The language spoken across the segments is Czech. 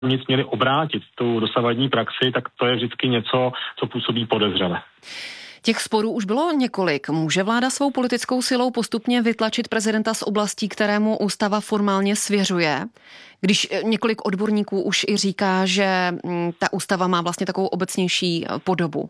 nic měli obrátit tu dosavadní praxi, tak to je vždycky něco, co působí podezřele. Těch sporů už bylo několik. Může vláda svou politickou silou postupně vytlačit prezidenta z oblastí, kterému ústava formálně svěřuje? Když několik odborníků už i říká, že ta ústava má vlastně takovou obecnější podobu.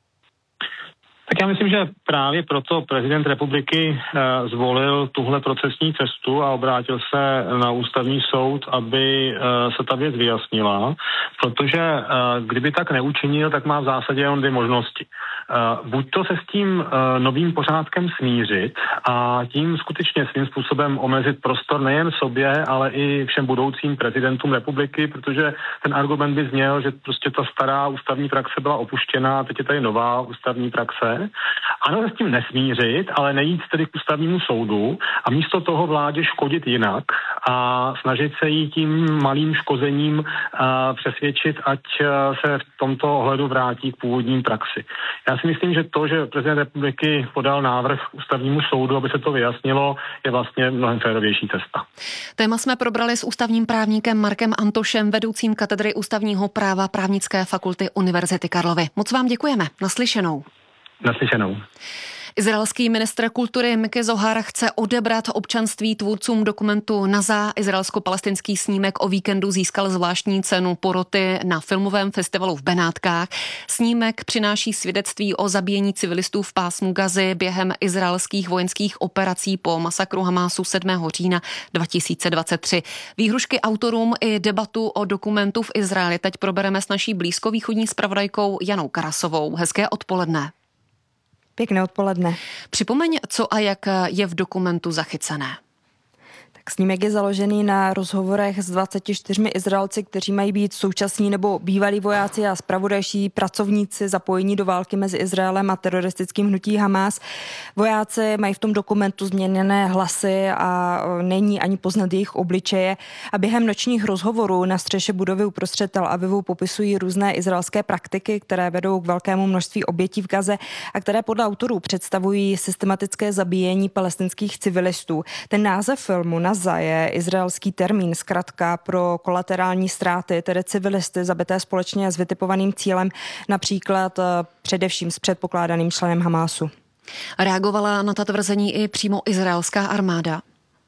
Tak já myslím, že právě proto prezident republiky zvolil tuhle procesní cestu a obrátil se na ústavní soud, aby se ta věc vyjasnila, protože kdyby tak neučinil, tak má v zásadě jen dvě možnosti. Buď to se s tím novým pořádkem smířit a tím skutečně svým způsobem omezit prostor nejen sobě, ale i všem budoucím prezidentům republiky, protože ten argument by zněl, že prostě ta stará ústavní praxe byla opuštěna a teď je tady nová ústavní praxe. Ano, se s tím nesmířit, ale nejít tedy k ústavnímu soudu a místo toho vládě škodit jinak a snažit se jí tím malým škozením přesvědčit, ať se v tomto ohledu vrátí k původním praxi. Já si myslím, že to, že prezident republiky podal návrh k ústavnímu soudu, aby se to vyjasnilo, je vlastně mnohem férovější cesta. Téma jsme probrali s ústavním právníkem Markem Antošem, vedoucím katedry ústavního práva Právnické fakulty Univerzity Karlovy. Moc vám děkujeme. Naslyšenou. Naslyšenou. Izraelský ministr kultury Miki Zohar chce odebrat občanství tvůrcům dokumentu Nazá. Izraelsko-palestinský snímek o víkendu získal zvláštní cenu poroty na filmovém festivalu v Benátkách. Snímek přináší svědectví o zabíjení civilistů v pásmu Gazy během izraelských vojenských operací po masakru Hamásu 7. října 2023. Výhrušky autorům i debatu o dokumentu v Izraeli teď probereme s naší blízkovýchodní zpravodajkou Janou Karasovou. Hezké odpoledne. Pěkné odpoledne. Připomeň, co a jak je v dokumentu zachycené. Snímek je založený na rozhovorech s 24 Izraelci, kteří mají být současní nebo bývalí vojáci a zpravodajští pracovníci zapojení do války mezi Izraelem a teroristickým hnutí Hamás. Vojáci mají v tom dokumentu změněné hlasy a není ani poznat jejich obličeje. A během nočních rozhovorů na střeše budovy uprostřed Tel Avivu popisují různé izraelské praktiky, které vedou k velkému množství obětí v Gaze a které podle autorů představují systematické zabíjení palestinských civilistů. Ten název filmu Nazá je izraelský termín, zkratka pro kolaterální ztráty, tedy civilisty zabité společně s vytipovaným cílem, například především s předpokládaným členem Hamásu. Reagovala na ta tvrzení i přímo izraelská armáda.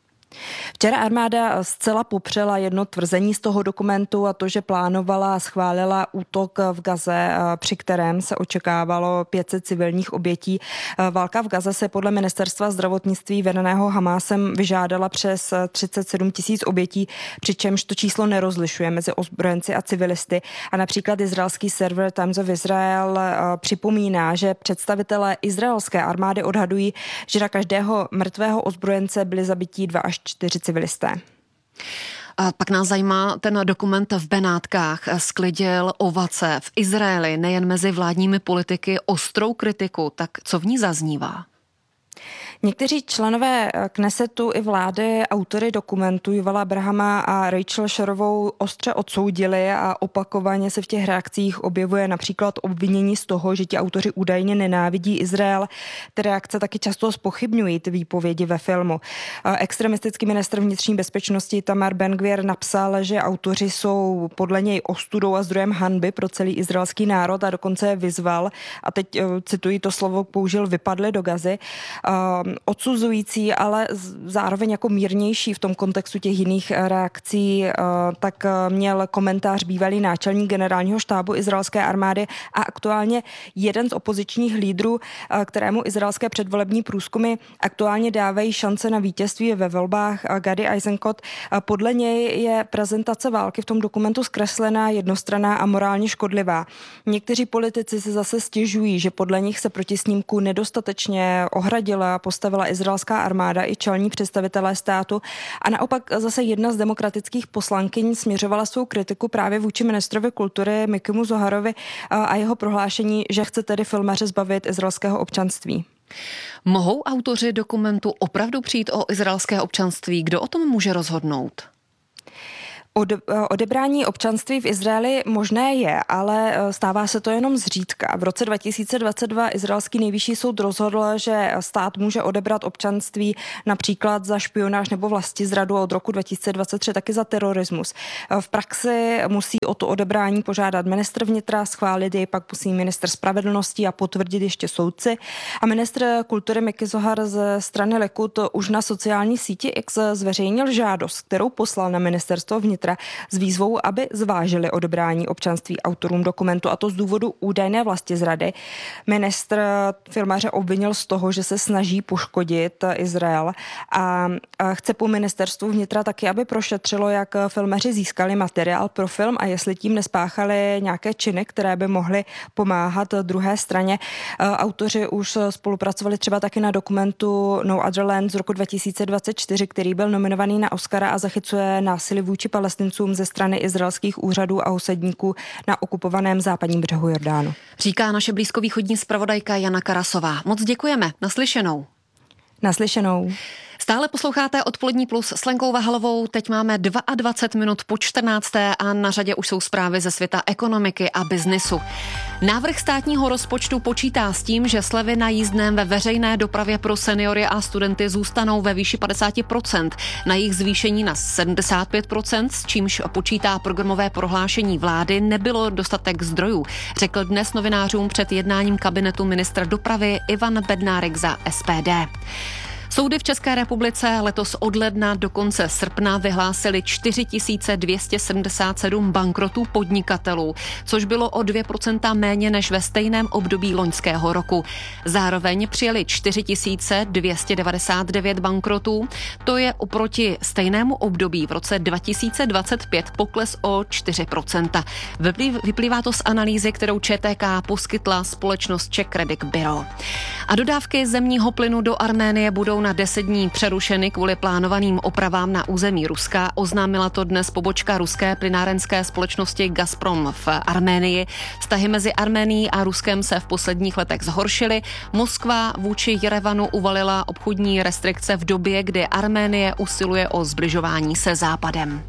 Včera armáda zcela popřela jedno tvrzení z toho dokumentu a to, že plánovala a schválila útok v Gaze, při kterém se očekávalo 500 civilních obětí. Válka v Gaze se podle ministerstva zdravotnictví vedeného Hamásem vyžádala přes 37 000 obětí, přičemž to číslo nerozlišuje mezi ozbrojenci a civilisty. A například izraelský server Times of Israel připomíná, že představitelé izraelské armády odhadují, že na každého mrtvého ozbrojence byli zabití 2 až 4 civilisté. A pak nás zajímá ten dokument v Benátkách. Sklidil ovace v Izraeli, nejen mezi vládními politiky, ostrou kritiku. Tak co v ní zaznívá? Někteří členové Knesetu i vlády autory dokumentu Yuvala Abrahama a Rachel Sharovou ostře odsoudili a opakovaně se v těch reakcích objevuje například obvinění z toho, že ti autoři údajně nenávidí Izrael. Ty reakce taky často zpochybňují ty výpovědi ve filmu. Extremistický ministr vnitřní bezpečnosti Itamar Ben-Gvir napsal, že autoři jsou podle něj ostudou a zdrojem hanby pro celý izraelský národ a dokonce je vyzval, a teď cituji to slovo, použil vypadli do Gazy, odsuzující, ale zároveň jako mírnější v tom kontextu těch jiných reakcí, tak měl komentář bývalý náčelník generálního štábu izraelské armády a aktuálně jeden z opozičních lídrů, kterému izraelské předvolební průzkumy aktuálně dávají šance na vítězství ve volbách, Gadi Eisenkot. Podle něj je prezentace války v tom dokumentu zkreslená, jednostranná a morálně škodlivá. Někteří politici se zase stěžují, že podle nich se proti snímku nedostatečně ohradila, postavila izraelská armáda i čelní představitelé státu a naopak zase jedna z demokratických poslankyň směřovala svou kritiku právě vůči ministrovi kultury Mikimu Zoharovi a jeho prohlášení, že chce tedy filmaře zbavit izraelského občanství. Mohou autoři dokumentu opravdu přijít o izraelské občanství? Kdo o tom může rozhodnout? Odebrání občanství v Izraeli možné je, ale stává se to jenom zřídka. V roce 2022 izraelský nejvyšší soud rozhodl, že stát může odebrat občanství například za špionáž nebo vlastizradu a od roku 2023 taky za terorismus. V praxi musí o to odebrání požádat ministr vnitra, schválit jej pak musí ministr spravedlnosti a potvrdit ještě soudci. A ministr kultury Miki Zohar ze strany Likud už na sociální síti X zveřejnil žádost, kterou poslal na ministerstvo vnitra s výzvou, aby zvážili odebrání občanství autorům dokumentu, a to z důvodu údajné vlastizrady. Ministr filmaře obvinil z toho, že se snaží poškodit Izrael a chce po ministerstvu vnitra taky, aby prošetřilo, jak filmaři získali materiál pro film a jestli tím nespáchali nějaké činy, které by mohly pomáhat druhé straně. Autoři už spolupracovali třeba taky na dokumentu No Other Land z roku 2024, který byl nominovaný na Oscara a zachycuje násilí vůči Palestincům ze strany izraelských úřadů a úředníků na okupovaném západním břehu Jordánu. Říká naše blízkovýchodní zpravodajka Jana Karasová. Moc děkujeme. Naslyšenou. Naslyšenou. Stále posloucháte Odpolední plus s Lenkou Vahalovou. Teď máme 22 minut po 14. a na řadě už jsou zprávy ze světa ekonomiky a biznisu. Návrh státního rozpočtu počítá s tím, že slevy na jízdném ve veřejné dopravě pro seniory a studenty zůstanou ve výši 50%, na jejich zvýšení na 75%, s čímž počítá programové prohlášení vlády, nebylo dostatek zdrojů, řekl dnes novinářům před jednáním kabinetu ministra dopravy Ivan Bednárek za SPD. Soudy v České republice letos od ledna do konce srpna vyhlásily 4277 bankrotů podnikatelů, což bylo o 2% méně než ve stejném období loňského roku. Zároveň přijeli 4299 bankrotů, to je oproti stejnému období v roce 2025 pokles o 4%. Vyplývá to z analýzy, kterou ČTK poskytla společnost Czech Credit Bureau. A dodávky zemního plynu do Arménie budou na 10 dní přerušeny kvůli plánovaným opravám na území Ruska. Oznámila to dnes pobočka ruské plynárenské společnosti Gazprom v Arménii. Vztahy mezi Arménií a Ruskem se v posledních letech zhoršily. Moskva vůči Jerevanu uvalila obchodní restrikce v době, kdy Arménie usiluje o zbližování se Západem.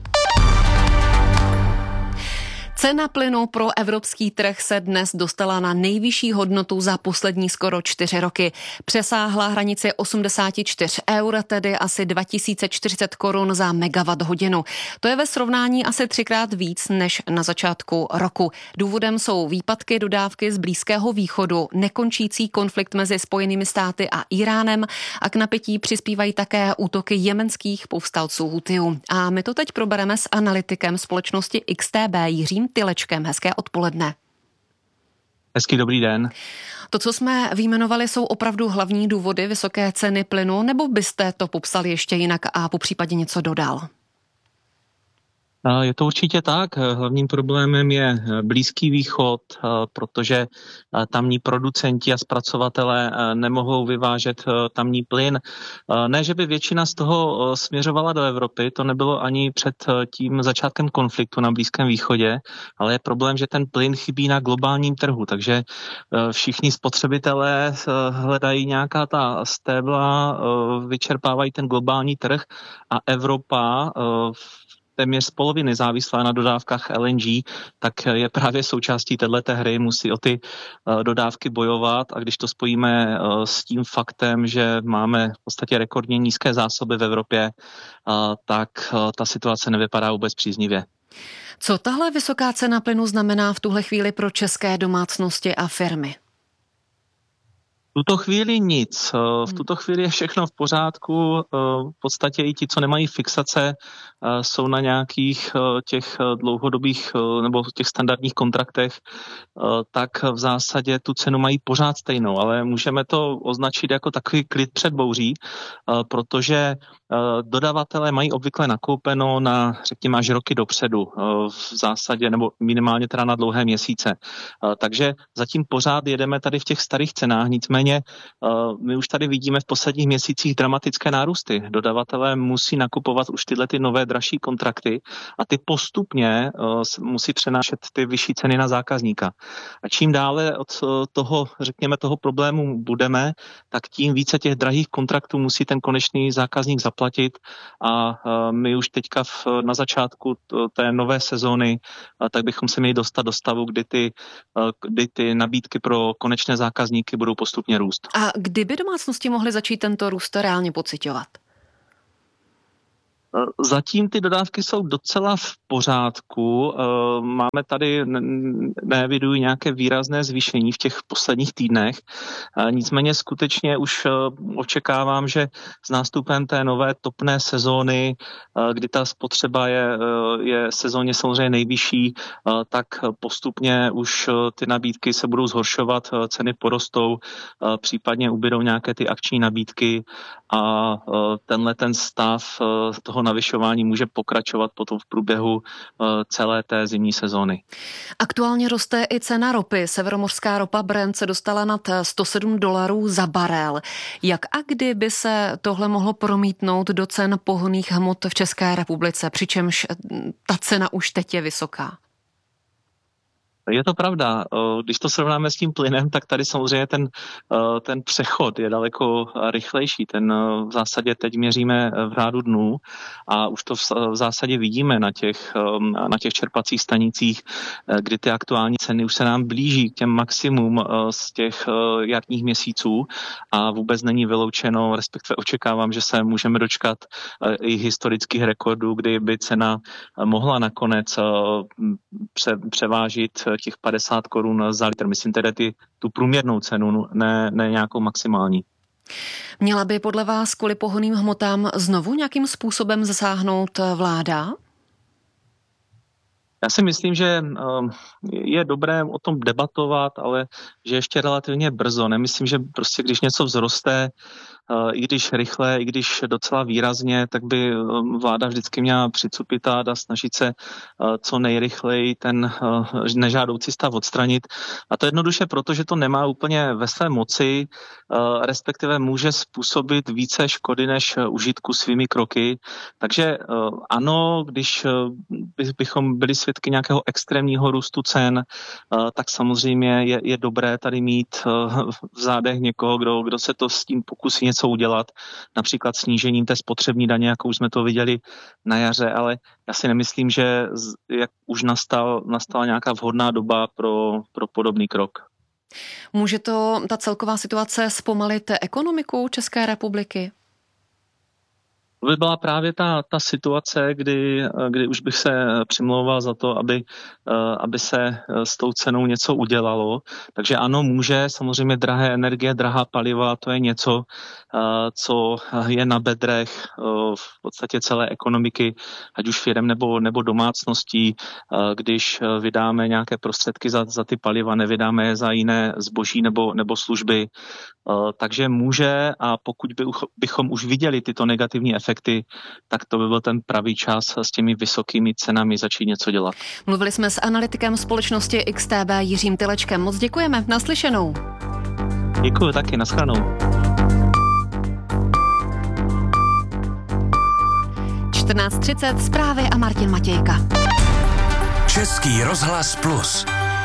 Cena plynu pro evropský trh se dnes dostala na nejvyšší hodnotu za poslední skoro 4 roky. Přesáhla hranici 84 eur, tedy asi 2040 korun za megawatt hodinu. To je ve srovnání asi 3krát víc než na začátku roku. Důvodem jsou výpadky dodávky z Blízkého východu, nekončící konflikt mezi Spojenými státy a Íránem a k napětí přispívají také útoky jemenských povstalců Hutiů. A my to teď probereme s analytikem společnosti XTB Jiřím Tylečkem. Hezké odpoledne. Hezký dobrý den. To, co jsme vyjmenovali, jsou opravdu hlavní důvody vysoké ceny plynu, nebo byste to popsali ještě jinak a popřípadě něco dodal? Je to určitě tak. Hlavním problémem je Blízký východ, protože tamní producenti a zpracovatelé nemohou vyvážet tamní plyn. Ne, že by většina z toho směřovala do Evropy, to nebylo ani před tím začátkem konfliktu na Blízkém východě, ale je problém, že ten plyn chybí na globálním trhu, takže všichni spotřebitelé hledají nějaká ta stébla, vyčerpávají ten globální trh a Evropa téměř z poloviny závislá na dodávkách LNG, tak je právě součástí téhleté hry, musí o ty dodávky bojovat a když to spojíme s tím faktem, že máme v podstatě rekordně nízké zásoby v Evropě, tak ta situace nevypadá vůbec příznivě. Co tahle vysoká cena plynu znamená v tuhle chvíli pro české domácnosti a firmy? V tuto chvíli nic. V tuto chvíli je všechno v pořádku. V podstatě i ti, co nemají fixace, jsou na nějakých těch dlouhodobých nebo těch standardních kontraktech, tak v zásadě tu cenu mají pořád stejnou, ale můžeme to označit jako takový klid před bouří, protože dodavatelé mají obvykle nakoupeno na, řekněme, až roky dopředu v zásadě, nebo minimálně teda na dlouhé měsíce. Takže zatím pořád jedeme tady v těch starých cenách, nicméně Nicméně my už tady vidíme v posledních měsících dramatické nárůsty. Dodavatelé musí nakupovat už tyhle ty nové dražší kontrakty a ty postupně musí přenášet ty vyšší ceny na zákazníka. A čím dále od toho, řekněme, toho problému budeme, tak tím více těch drahých kontraktů musí ten konečný zákazník zaplatit a my už teďka na začátku té nové sezóny, tak bychom se měli dostat do stavu, kdy ty nabídky pro konečné zákazníky budou postupně růst. A kdyby domácnosti mohly začít tento růst reálně pociťovat? Zatím ty dodávky jsou docela v pořádku. Máme tady, neeviduji nějaké výrazné zvýšení v těch posledních týdnech. Nicméně skutečně už očekávám, že s nástupem té nové topné sezóny, kdy ta spotřeba je sezóně samozřejmě nejvyšší, tak postupně už ty nabídky se budou zhoršovat, ceny porostou, případně ubydou nějaké ty akční nabídky a ten stav toho navyšování může pokračovat potom v průběhu celé té zimní sezóny. Aktuálně roste i cena ropy. Severomořská ropa Brent se dostala nad $107 za barel. Jak a kdy by se tohle mohlo promítnout do cen pohonných hmot v České republice, přičemž ta cena už teď je vysoká? Je to pravda. Když to srovnáme s tím plynem, tak tady samozřejmě ten přechod je daleko rychlejší. Ten v zásadě teď měříme v řádu dnů a už to v zásadě vidíme na těch čerpacích stanicích, kdy ty aktuální ceny už se nám blíží k těm maximum z těch jarních měsíců a vůbec není vyloučeno, respektive očekávám, že se můžeme dočkat i historických rekordů, kdy by cena mohla nakonec převážit těch 50 korun za litr. Myslím tedy tu průměrnou cenu, ne nějakou maximální. Měla by podle vás kvůli pohonným hmotám znovu nějakým způsobem zasáhnout vláda? Já si myslím, že je dobré o tom debatovat, ale že ještě relativně brzo. Nemyslím, že prostě když něco vzroste, i když rychle, i když docela výrazně, tak by vláda vždycky měla přicupitat a snažit se co nejrychleji ten nežádoucí stav odstranit. A to jednoduše proto, že to nemá úplně ve své moci, respektive může způsobit více škody než užitku svými kroky. Takže ano, když bychom byli svědky nějakého extrémního růstu cen, tak samozřejmě je dobré tady mít v zádech někoho, kdo se to s tím pokusí něco udělat, například snížením té spotřební daně, jako už jsme to viděli na jaře, ale já si nemyslím, že jak už nastala nějaká vhodná doba pro podobný krok. Může ta celková situace zpomalit ekonomiku České republiky? To by byla právě ta situace, kdy už bych se přimlouval za to, aby se s tou cenou něco udělalo. Takže ano, může, samozřejmě drahé energie, drahá paliva, to je něco, co je na bedrech v podstatě celé ekonomiky, ať už firem nebo domácností. Když vydáme nějaké prostředky za ty paliva, nevydáme je za jiné zboží nebo služby. Takže může, a pokud bychom už viděli tyto negativní efekty, tak to by byl ten pravý čas s těmi vysokými cenami začít něco dělat. Mluvili jsme s analytikem společnosti XTB Jiřím Tylečkem. Moc děkujeme. Naslyšenou. Děkuji taky, nashledanou. 14:30 zprávy a Martin Matějka. Český rozhlas Plus.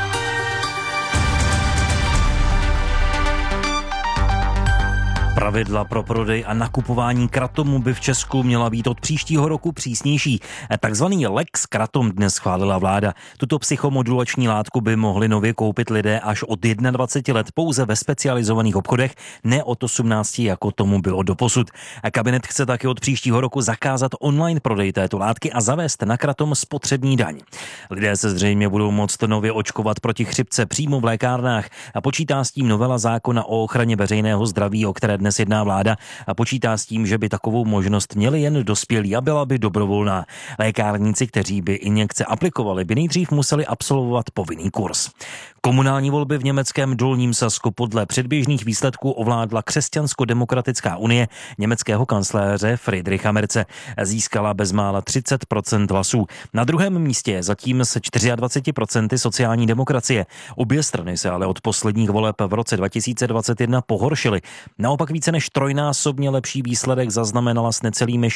Pravidla pro prodej a nakupování kratomu by v Česku měla být od příštího roku přísnější. Takzvaný Lex Kratom dnes schválila vláda. Tuto psychomodulační látku by mohli nově koupit lidé až od 21 let pouze ve specializovaných obchodech, ne od 18, jako tomu bylo doposud. Kabinet chce taky od příštího roku zakázat online prodej této látky a zavést na kratom spotřební daň. Lidé se zřejmě budou moct nově očkovat proti chřipce přímo v lékárnách a počítá s tím novela zákona o ochraně veřejného zdraví, o které dnes dnes jedná vláda a počítá s tím, že by takovou možnost měli jen dospělí a byla by dobrovolná. Lékárníci, kteří by injekce aplikovali, by nejdřív museli absolvovat povinný kurz. Komunální volby v německém Dolním Sasku podle předběžných výsledků ovládla Křesťansko-demokratická unie německého kancléře Friedricha Merze. Získala bezmála 30% hlasů. Na druhém místě je zatím se 24% sociální demokracie. Obě strany se ale od posledních voleb v roce 2021 pohoršily. Naopak více než trojnásobně lepší výsledek zaznamenala s necelými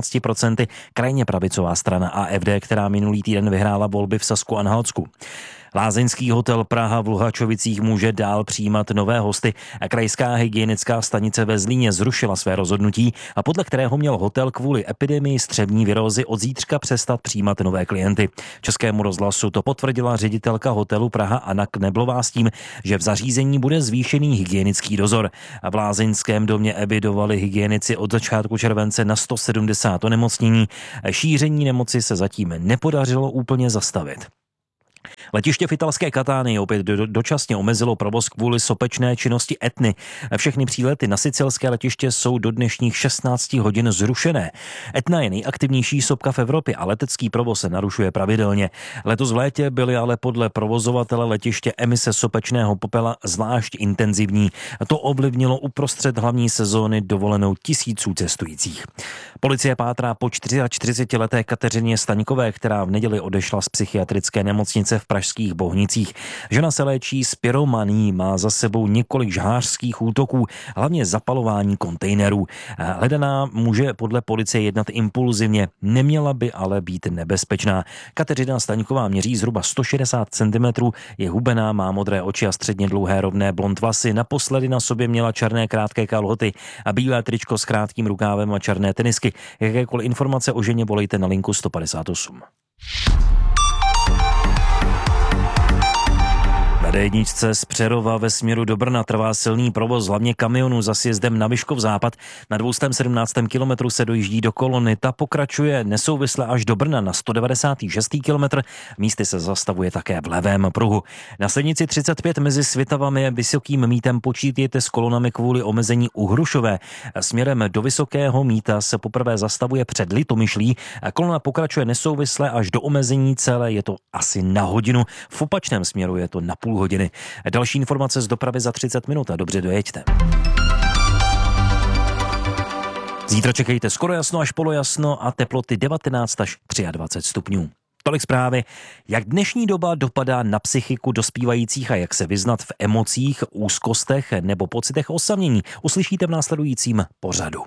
16% krajně pravicová strana AfD, která minulý týden vyhrála volby v Sasku-Anhaltsku. Lázeňský hotel Praha v Luhačovicích může dál přijímat nové hosty a krajská hygienická stanice ve Zlíně zrušila své rozhodnutí, a podle kterého měl hotel kvůli epidemii střevní virózy od zítřka přestat přijímat nové klienty. Českému rozhlasu to potvrdila ředitelka hotelu Praha Anna Kneblová s tím, že v zařízení bude zvýšený hygienický dozor. A v lázeňském domě evidovali hygienici od začátku července na 170 onemocnění. Šíření nemoci se zatím nepodařilo úplně zastavit. Letiště v italské Katánii opět dočasně omezilo provoz kvůli sopečné činnosti Etny. Všechny přílety na sicilské letiště jsou do dnešních 16 hodin zrušené. Etna je nejaktivnější sopka v Evropě a letecký provoz se narušuje pravidelně. Letos v létě byly ale podle provozovatele letiště emise sopečného popela zvlášť intenzivní. To ovlivnilo uprostřed hlavní sezóny dovolenou tisíců cestujících. Policie pátrá po 44leté Kateřině Staňkové, která v neděli odešla z psychiatrické nemocnice v pražských Bohnicích. Žena se léčí s pyromanií, má za sebou několik žhářských útoků, hlavně zapalování kontejnerů. Hledaná může podle policie jednat impulzivně, neměla by ale být nebezpečná. Kateřina Staňková měří zhruba 160 cm, je hubená, má modré oči a středně dlouhé rovné blond vlasy. Naposledy na sobě měla černé krátké kalhoty a bílé tričko s krátkým rukávem a černé tenisky. Jakékoliv informace o ženě volejte na linku 158. Na D1 z Přerova ve směru do Brna trvá silný provoz, hlavně kamionů za sjezdem na Vyškov západ. Na 217. kilometru se dojíždí do kolony, ta pokračuje nesouvisle až do Brna na 196. kilometr. Místy se zastavuje také v levém pruhu. Na silnici 35 mezi Svitavami a Vysokým Mítem počítejte s kolonami kvůli omezení u Hrušové. Směrem do Vysokého Míta se poprvé zastavuje před Litomyšlí. Kolona pokračuje nesouvisle až do omezení, celé je to asi na hodinu. V opačném směru je to na půl hodiny. Další informace z dopravy za 30 minut a dobře dojeďte. Zítra čekejte skoro jasno až polojasno a teploty 19 až 23 stupňů. Tolik zprávy, jak dnešní doba dopadá na psychiku dospívajících a jak se vyznat v emocích, úzkostech nebo pocitech osamění, uslyšíte v následujícím pořadu.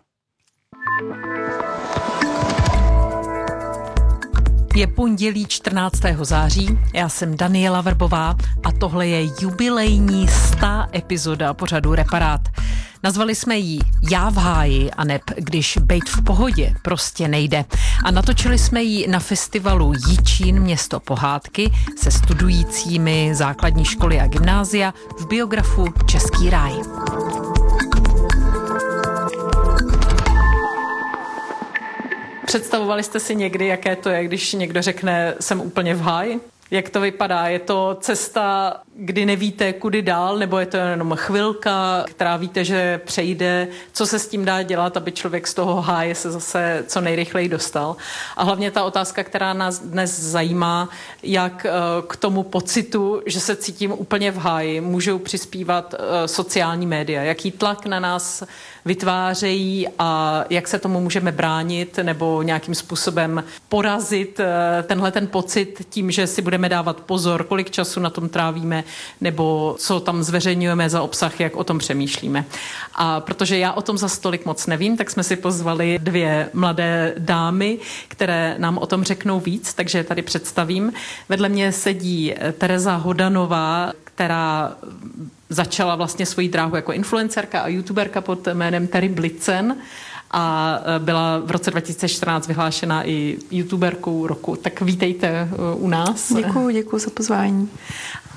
Je pondělí 14. září, já jsem Daniela Vrbová a tohle je jubilejní 100. epizoda pořadu Reparát. Nazvali jsme ji Já v háji aneb Když bejt v pohodě prostě nejde. A natočili jsme ji na festivalu Jičín město pohádky se studujícími základní školy a gymnázia v biografu Český ráj. Představovali jste si někdy, jaké to je, když někdo řekne, jsem úplně v háji? Jak to vypadá? Je to cesta, kdy nevíte, kudy dál, nebo je to jenom chvilka, která víte, že přejde? Co se s tím dá dělat, aby člověk z toho háje se zase co nejrychleji dostal? A hlavně ta otázka, která nás dnes zajímá, jak k tomu pocitu, že se cítím úplně v háji, můžou přispívat sociální média. Jaký tlak na nás vytvářejí a jak se tomu můžeme bránit nebo nějakým způsobem porazit tenhle ten pocit tím, že si budeme dávat pozor, kolik času na tom trávíme nebo co tam zveřejňujeme za obsah, jak o tom přemýšlíme. A protože já o tom za tolik moc nevím, tak jsme si pozvali 2 mladé dámy, které nám o tom řeknou víc, takže tady představím. Vedle mě sedí Tereza Hodanová, která začala vlastně svoji dráhu jako influencerka a youtuberka pod jménem Terry Blitzen a byla v roce 2014 vyhlášena i youtuberkou roku. Tak vítejte u nás. Děkuju za pozvání.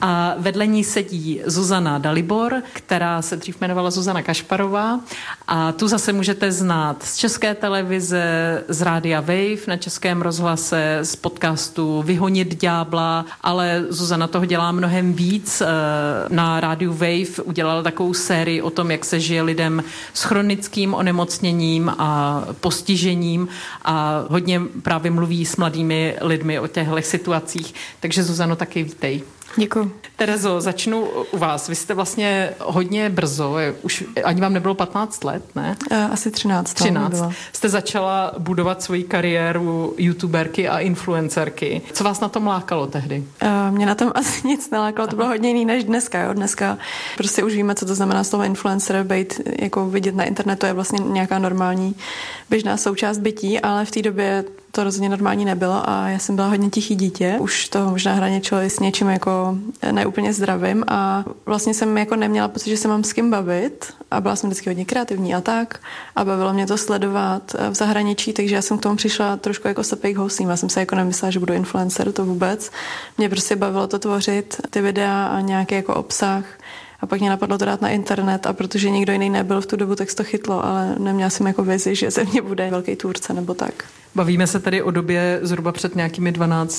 a vedle ní sedí Zuzana Dalibor, která se dřív jmenovala Zuzana Kašparová a tu zase můžete znát z České televize, z Rádia Wave na Českém rozhlase, z podcastu Vyhonit ďábla, ale Zuzana toho dělá mnohem víc. Na Rádiu Wave udělala takovou sérii o tom, jak se žije lidem s chronickým onemocněním a postižením a hodně právě mluví s mladými lidmi o těchto situacích. Takže Zuzano, taky vítej. Děkuji. Terezo, začnu u vás. Vy jste vlastně hodně brzo, už ani vám nebylo 15 let, ne? Asi 13. 13. Jste začala budovat svoji kariéru youtuberky a influencerky. Co vás na tom lákalo tehdy? Mě na tom asi nic nelákalo, to bylo hodně jiný než dneska. Jo? Dneska prostě už víme, co to znamená slovo influencer, být jako vidět na internetu je vlastně nějaká normální běžná součást bytí, ale v té době to rozhodně normální nebylo a já jsem byla hodně tichý dítě. Už to možná hraničilo s něčím jako neúplně zdravým a vlastně jsem jako neměla pocit, že se mám s kým bavit a byla jsem vždycky hodně kreativní a tak a bavilo mě to sledovat v zahraničí, takže já jsem k tomu přišla trošku jako slepej k houslím. Já jsem se jako nemyslela, že budu influencer, to vůbec. Mě prostě bavilo to tvořit, ty videa a nějaký jako obsah. A pak mě napadlo to dát na internet a protože nikdo jiný nebyl v tu dobu, tak se to chytlo, ale neměla jsem jako vizi, že ze mě bude velký tvůrce nebo tak. Bavíme se tady o době zhruba před nějakými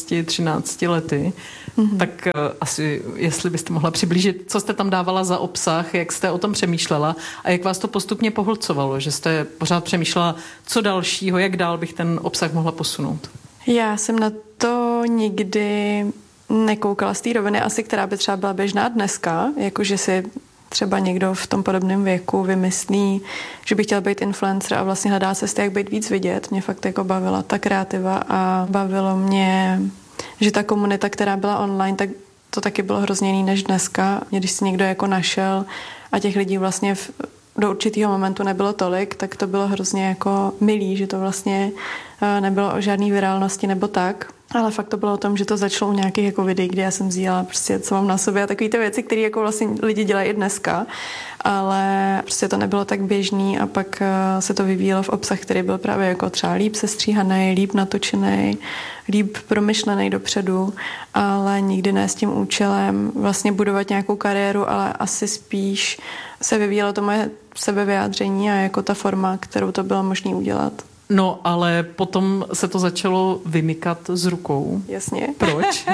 12-13 lety, tak asi, jestli byste mohla přiblížit, co jste tam dávala za obsah, jak jste o tom přemýšlela a jak vás to postupně pohlcovalo, že jste pořád přemýšlela, co dalšího, jak dál bych ten obsah mohla posunout. Já jsem na to nikdy nekoukala z té roviny asi, která by třeba byla běžná dneska, jakože si třeba někdo v tom podobném věku vymyslí, že by chtěl být influencer a vlastně hledá cesty, jak být víc vidět. Mě fakt jako bavila ta kreativa a bavilo mě, že ta komunita, která byla online, tak to taky bylo hrozně jiný než dneska. Když si někdo jako našel a těch lidí vlastně do určitého momentu nebylo tolik, tak to bylo hrozně jako milý, že to vlastně nebylo o žádný virálnosti nebo tak. Ale fakt to bylo o tom, že to začalo u nějakých jako videí, kdy já jsem sdílela prostě, co mám na sobě a takové ty věci, které jako vlastně lidi dělají i dneska, ale prostě to nebylo tak běžný a pak se to vyvíjelo v obsah, který byl právě jako třeba líp sestříhaný, líp natočený, líp promyšlený dopředu, ale nikdy ne s tím účelem vlastně budovat nějakou kariéru, ale asi spíš se vyvíjelo to moje sebevyjádření a jako ta forma, kterou to bylo možné udělat. No, ale potom se to začalo vymykat z rukou. Jasně. Proč?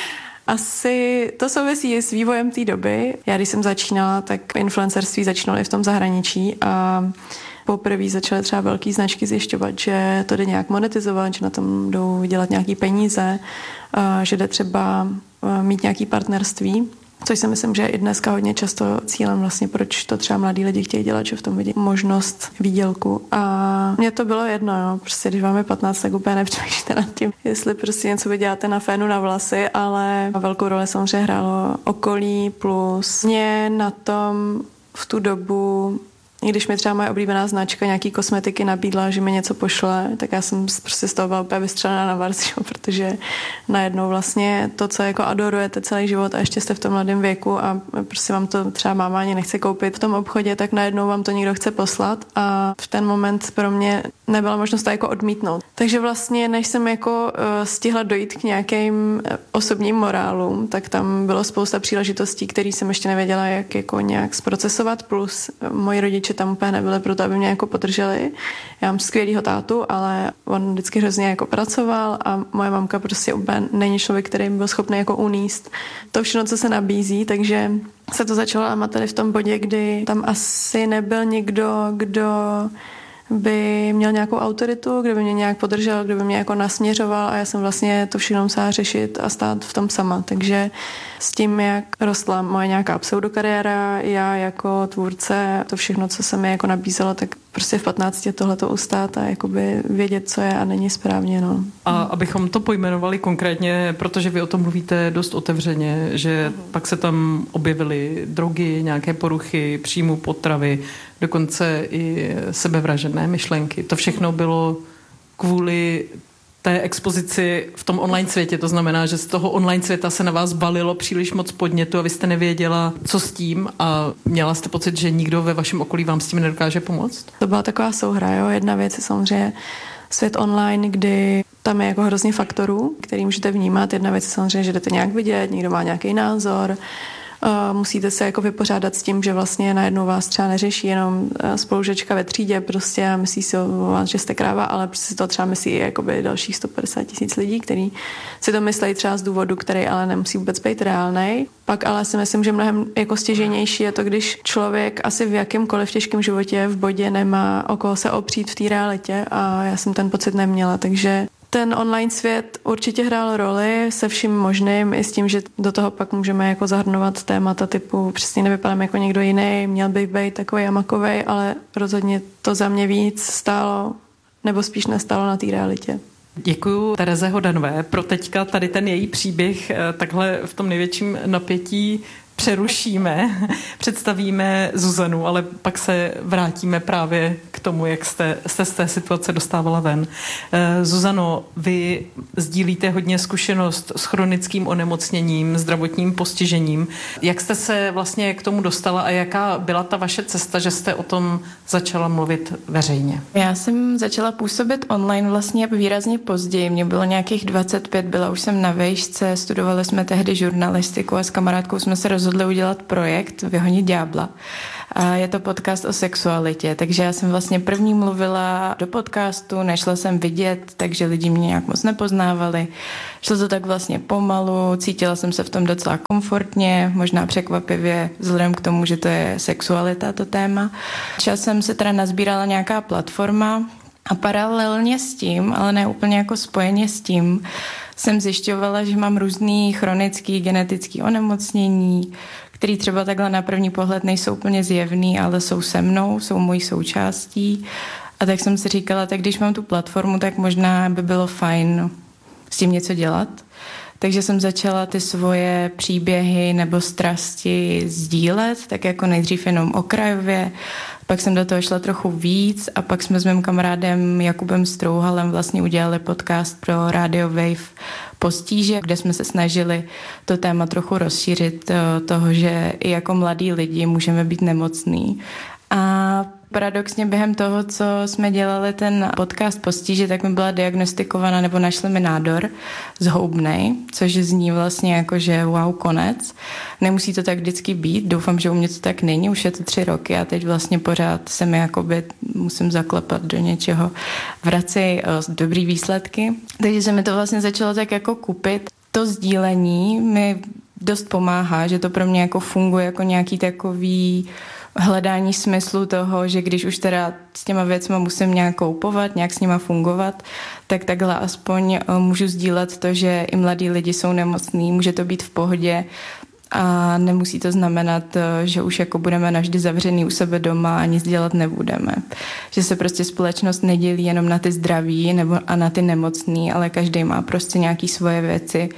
Asi to souvisí s vývojem té doby. Já když jsem začínala, tak influencerství začínalo i v tom zahraničí a poprvé začaly třeba velké značky zjišťovat, že to jde nějak monetizovat, že na tom jdou dělat nějaký peníze, že jde třeba mít nějaký partnerství. Což si myslím, že je i dneska hodně často cílem vlastně, proč to třeba mladí lidi chtějí dělat, že v tom vidí možnost výdělku. A mně to bylo jedno, jo. Prostě když vám je 15, tak úplně nepřemýšlíte nad tím, jestli prostě něco vyděláte na fénu na vlasy, ale velkou roli samozřejmě hrálo okolí plus mě na tom v tu dobu, i když mi třeba moje oblíbená značka nějaký kosmetiky nabídla, že mi něco pošle, tak já jsem prostě z toho byla úplně vystřelená na vars, protože najednou vlastně to, co jako adorujete celý život a ještě jste v tom mladém věku a prostě vám to třeba máma ani nechce koupit v tom obchodě, tak najednou vám to někdo chce poslat a v ten moment pro mě nebyla možnost to jako odmítnout. Takže vlastně, než jsem jako stihla dojít k nějakým osobním morálům, tak tam bylo spousta příležitostí, které jsem ještě nevěděla, jak jako nějak zprocesovat, plus moji rodiče tam úplně nebyli proto, aby mě jako podrželi. Já mám skvělýho tátu, ale on vždycky hrozně jako pracoval a moje mamka prostě úplně není člověk, který byl schopný jako uníst to všechno, co se nabízí, takže se to začalo lámat tady v tom bodě, kdy tam asi nebyl nikdo, kdo by měl nějakou autoritu, kdo by mě nějak podržel, kdo by mě jako nasměřoval a já jsem vlastně to všechno musela řešit a stát v tom sama. Takže s tím, jak rostla moje nějaká pseudokariéra, já jako tvůrce, to všechno, co se mi jako nabízelo, tak prostě v 15 tohleto ustát a jakoby vědět, co je a není správně. No. A abychom to pojmenovali konkrétně, protože vy o tom mluvíte dost otevřeně, že pak se tam objevily drogy, nějaké poruchy příjmu potravy, dokonce i sebevražedné myšlenky. To všechno bylo kvůli té expozici v tom online světě. To znamená, že z toho online světa se na vás balilo příliš moc podnětu a vy jste nevěděla, co s tím a měla jste pocit, že nikdo ve vašem okolí vám s tím nedokáže pomoct? To byla taková souhra, jo. Jedna věc je samozřejmě svět online, kdy tam je jako hrozně faktorů, který můžete vnímat. Jedna věc je samozřejmě, že jdete nějak vidět, někdo má nějaký názor. Musíte se jako vypořádat s tím, že vlastně najednou vás třeba neřeší jenom spolužečka ve třídě prostě a myslí si o vás, že jste kráva, ale prostě si to třeba myslí i jakoby dalších 150 000 lidí, kteří si to myslí třeba z důvodu, který ale nemusí vůbec být reálnej. Pak ale si myslím, že mnohem jako stěžejnější je to, když člověk asi v jakýmkoliv těžkém životě v bodě nemá o koho se opřít v té realitě a já jsem ten pocit neměla, takže ten online svět určitě hrál roli se vším možným, i s tím, že do toho pak můžeme jako zahrnovat témata typu přesně nevypadám jako někdo jiný, měl bych být takovej a makovej, ale rozhodně to za mě víc stálo, nebo spíš nestálo na té realitě. Děkuju Tereze Hodanové. Pro teďka tady ten její příběh takhle v tom největším napětí přerušíme, představíme Zuzanu, ale pak se vrátíme právě k tomu, jak jste z té situace dostávala ven. Zuzano, vy sdílíte hodně zkušenost s chronickým onemocněním, zdravotním postižením. Jak jste se vlastně k tomu dostala a jaká byla ta vaše cesta, že jste o tom začala mluvit veřejně? Já jsem začala působit online vlastně výrazně později. Mně bylo nějakých 25, byla už jsem na vejšce, studovali jsme tehdy žurnalistiku a s kamarádkou jsme se rozhodli udělat projekt Vyhonit ďábla. A je to podcast o sexualitě, takže já jsem vlastně první mluvila do podcastu, nešla jsem vidět, takže lidi mě nějak moc nepoznávali. Šlo to tak vlastně pomalu, cítila jsem se v tom docela komfortně, možná překvapivě vzhledem k tomu, že to je sexualita, to téma. Časem se teda nazbírala nějaká platforma a paralelně s tím, ale ne úplně jako spojeně s tím, jsem zjišťovala, že mám různý chronický genetický onemocnění, který třeba takhle na první pohled nejsou úplně zjevný, ale jsou se mnou, jsou mojí součástí. A tak jsem si říkala, tak když mám tu platformu, tak možná by bylo fajn s tím něco dělat. Takže jsem začala ty svoje příběhy nebo strasti sdílet, tak jako nejdřív jenom okrajově, pak jsem do toho šla trochu víc a pak jsme s mým kamarádem Jakubem Strouhalem vlastně udělali podcast pro Radio Wave Postíže, kde jsme se snažili to téma trochu rozšířit toho, že i jako mladí lidi můžeme být nemocní. A paradoxně během toho, co jsme dělali ten podcast Postíže, tak mi byla diagnostikovaná nebo našli mi nádor zhoubnej, což zní vlastně jako, že wow, konec. Nemusí to tak vždycky být, doufám, že u mě to tak není, už je to 3 roky a teď vlastně pořád se mi jakoby musím zaklepat do něčeho, vracej dobrý výsledky. Takže se mi to vlastně začalo tak jako kupit. To sdílení mi dost pomáhá, že to pro mě jako funguje jako nějaký takový hledání smyslu toho, že když už teda s těma věcma musím nějak koupovat, nějak s nima fungovat, tak takhle aspoň můžu sdílet to, že i mladí lidi jsou nemocní, může to být v pohodě a nemusí to znamenat, že už jako budeme navždy zavřený u sebe doma a nic dělat nebudeme. Že se prostě společnost nedělí jenom na ty zdraví nebo a na ty nemocný, ale každý má prostě nějaký svoje věci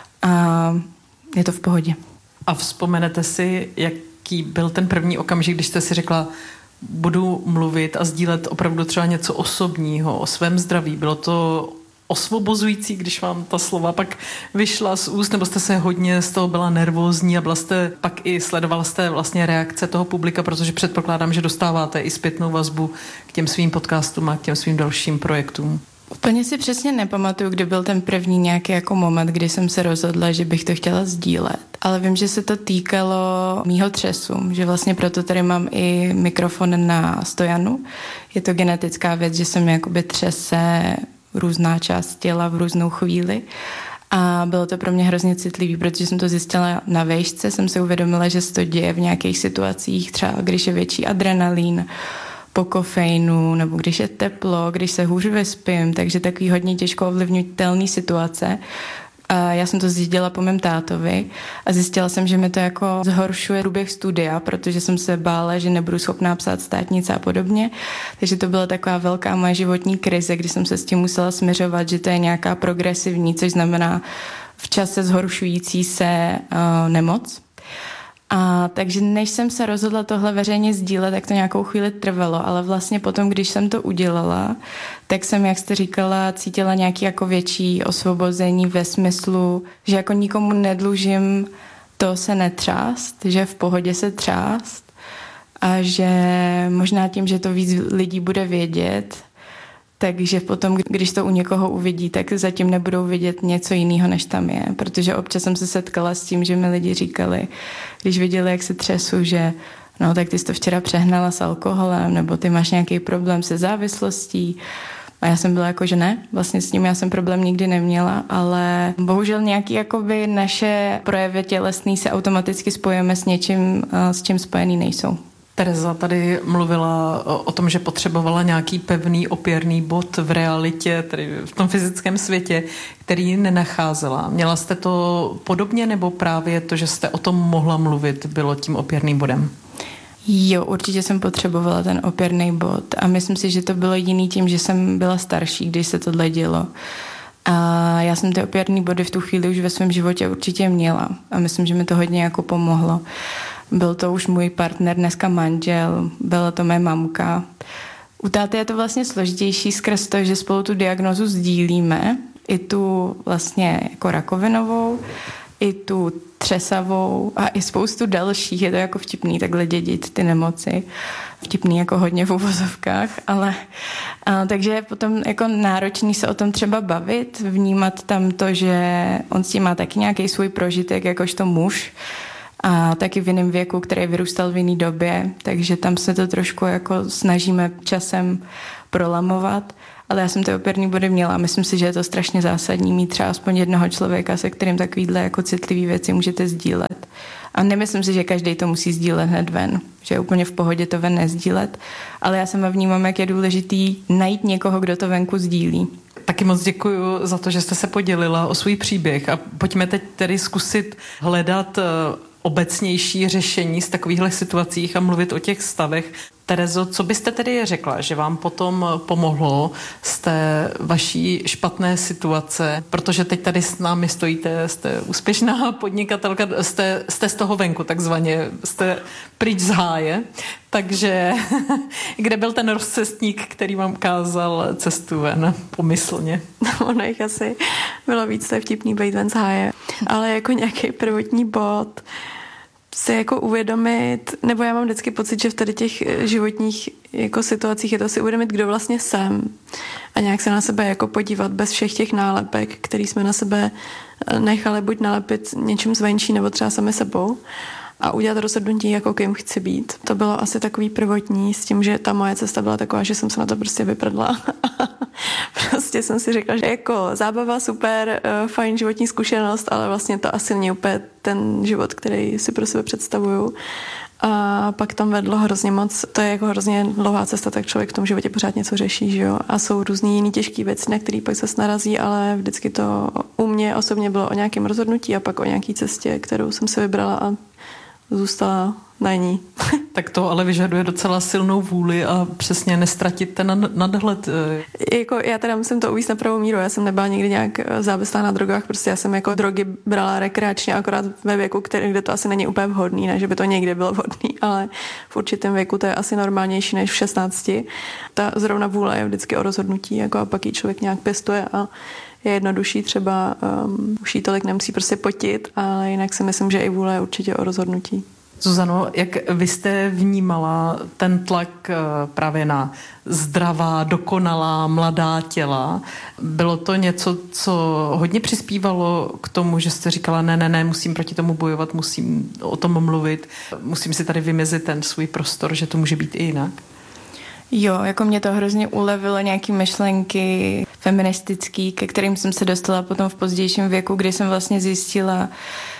a je to v pohodě. A vzpomenete si, jaký byl ten první okamžik, když jste si řekla, budu mluvit a sdílet opravdu třeba něco osobního, o svém zdraví. Bylo to osvobozující, když vám ta slova pak vyšla z úst, nebo jste se hodně z toho byla nervózní a byla jste pak i sledovala jste vlastně reakce toho publika, protože předpokládám, že dostáváte i zpětnou vazbu k těm svým podcastům a k těm svým dalším projektům. Úplně si přesně nepamatuju, kdy byl ten první nějaký jako moment, kdy jsem se rozhodla, že bych to chtěla sdílet. Ale vím, že se to týkalo mýho třesu, že vlastně proto tady mám i mikrofon na stojanu. Je to genetická věc, že se mi jakoby třese různá část těla v různou chvíli. A bylo to pro mě hrozně citlivý, protože jsem to zjistila na vejšce, jsem se uvědomila, že se to děje v nějakých situacích, třeba když je větší adrenalin, po kofeinu, nebo když je teplo, když se hůř vyspím, takže takový hodně těžko ovlivnitelný situace. A já jsem to zjistila po mém tátovi a zjistila jsem, že mi to jako zhoršuje průběh studia, protože jsem se bála, že nebudu schopná psát státnice a podobně. Takže to byla taková velká moje životní krize, kdy jsem se s tím musela směřovat, že to je nějaká progresivní, což znamená v čase zhoršující se nemoc. A takže než jsem se rozhodla tohle veřejně sdílet, tak to nějakou chvíli trvalo, ale vlastně potom, když jsem to udělala, tak jsem, jak jste říkala, cítila nějaký jako větší osvobození ve smyslu, že jako nikomu nedlužím to se netřást, že v pohodě se třást a že možná tím, že to víc lidí bude vědět, Takže potom, když to u někoho uvidí, tak zatím nebudou vidět něco jiného, než tam je. Protože občas jsem se setkala s tím, že mi lidi říkali, když viděli, jak se třesu, že no tak ty jsi to včera přehnala s alkoholem, nebo ty máš nějaký problém se závislostí. A já jsem byla jako, že ne, vlastně s tím já jsem problém nikdy neměla, ale bohužel nějaký jakoby naše projevy tělesný se automaticky spojíme s něčím, s čím spojený nejsou. Tereza tady mluvila o tom, že potřebovala nějaký pevný opěrný bod v realitě, tedy v tom fyzickém světě, který nenacházela. Měla jste to podobně, nebo právě to, že jste o tom mohla mluvit, bylo tím opěrným bodem? Jo, určitě jsem potřebovala ten opěrný bod a myslím si, že to bylo jiný tím, že jsem byla starší, když se tohle dělo. A já jsem ty opěrný body v tu chvíli už ve svém životě určitě měla a myslím, že mi to hodně jako pomohlo. Byl to už můj partner, dneska manžel, byla to mé mamka. U táty je to vlastně složitější skrz to, že spolu tu diagnózu sdílíme, i tu vlastně jako rakovinovou, i tu třesavou a i spoustu dalších. Je to jako vtipný takhle dědit ty nemoci. Vtipný jako hodně v uvozovkách, ale takže je potom jako náročný se o tom třeba bavit, vnímat tam to, že on s tím má taky nějaký svůj prožitek jakožto muž a taky v jiném věku, který vyrůstal v jiné době, takže tam se to trošku jako snažíme časem prolamovat. Ale já jsem ty opěrný body měla a myslím si, že je to strašně zásadní mít třeba aspoň jednoho člověka, se kterým takovýhle jako citlivý věci můžete sdílet. A nemyslím si, že každý to musí sdílet hned ven, že je úplně v pohodě to ven nesdílet, ale já sama vnímám, jak je důležitý najít někoho, kdo to venku sdílí. Taky moc děkuji za to, že jste se podělila o svůj příběh a pojďme teď tedy zkusit hledat obecnější řešení z takovýchhle situacích a mluvit o těch stavech. Terezo, co byste tedy řekla, že vám potom pomohlo z té vaší špatné situace, protože teď tady s námi stojíte, jste úspěšná podnikatelka, jste z toho venku takzvaně, jste pryč z háje, takže kde byl ten rozcestník, který vám ukázal cestu ven pomyslně? No, ono jich asi bylo víc, to je vtipný být ven z háje, ale jako nějaký prvotní bod si jako uvědomit, nebo já mám vždycky pocit, že v tady těch životních jako situacích je to si uvědomit, kdo vlastně jsem a nějak se na sebe jako podívat bez všech těch nálepek, který jsme na sebe nechali buď nalepit něčím zvenčí nebo třeba sami sebou a udělat rozhodnutí, jako kým chci být. To bylo asi takový prvotní s tím, že ta moje cesta byla taková, že jsem se na to prostě vyprdla. Prostě jsem si řekla, že jako zábava, super, fajn životní zkušenost, ale vlastně to asi není úplně ten život, který si pro sebe představuju. A pak tam vedlo hrozně moc, to je jako hrozně dlouhá cesta, tak člověk v tom životě pořád něco řeší, že jo. A jsou různý jiný těžký věci, na který pak se narazí, ale vždycky to u mě osobně bylo o nějakém rozhodnutí a pak o nějaký cestě, kterou jsem si vybrala a zůstala na ní. Tak to ale vyžaduje docela silnou vůli a přesně nestratit ten nadhled. Jako já teda musím to uvíct na pravou míru. Já jsem nebyla nikdy nějak závislá na drogách, prostě já jsem jako drogy brala rekreačně, akorát ve věku, kde to asi není úplně vhodný, ne, že by to někdy bylo vhodný, ale v určitém věku to je asi normálnější než v 16. Ta zrovna vůle je vždycky o rozhodnutí, jako a pak ji člověk nějak pěstuje a je jednodušší, třeba už jí tolik nemusí prostě potit, ale jinak si myslím, že i vůle je určitě o rozhodnutí. Zuzano, jak vy jste vnímala ten tlak právě na zdravá, dokonalá, mladá těla? Bylo to něco, co hodně přispívalo k tomu, že jste říkala, ne, musím proti tomu bojovat, musím o tom mluvit, musím si tady vymezit ten svůj prostor, že to může být i jinak? Jo, jako mě to hrozně ulevilo nějaký myšlenky feministický, ke kterým jsem se dostala potom v pozdějším věku, kdy jsem vlastně zjistila,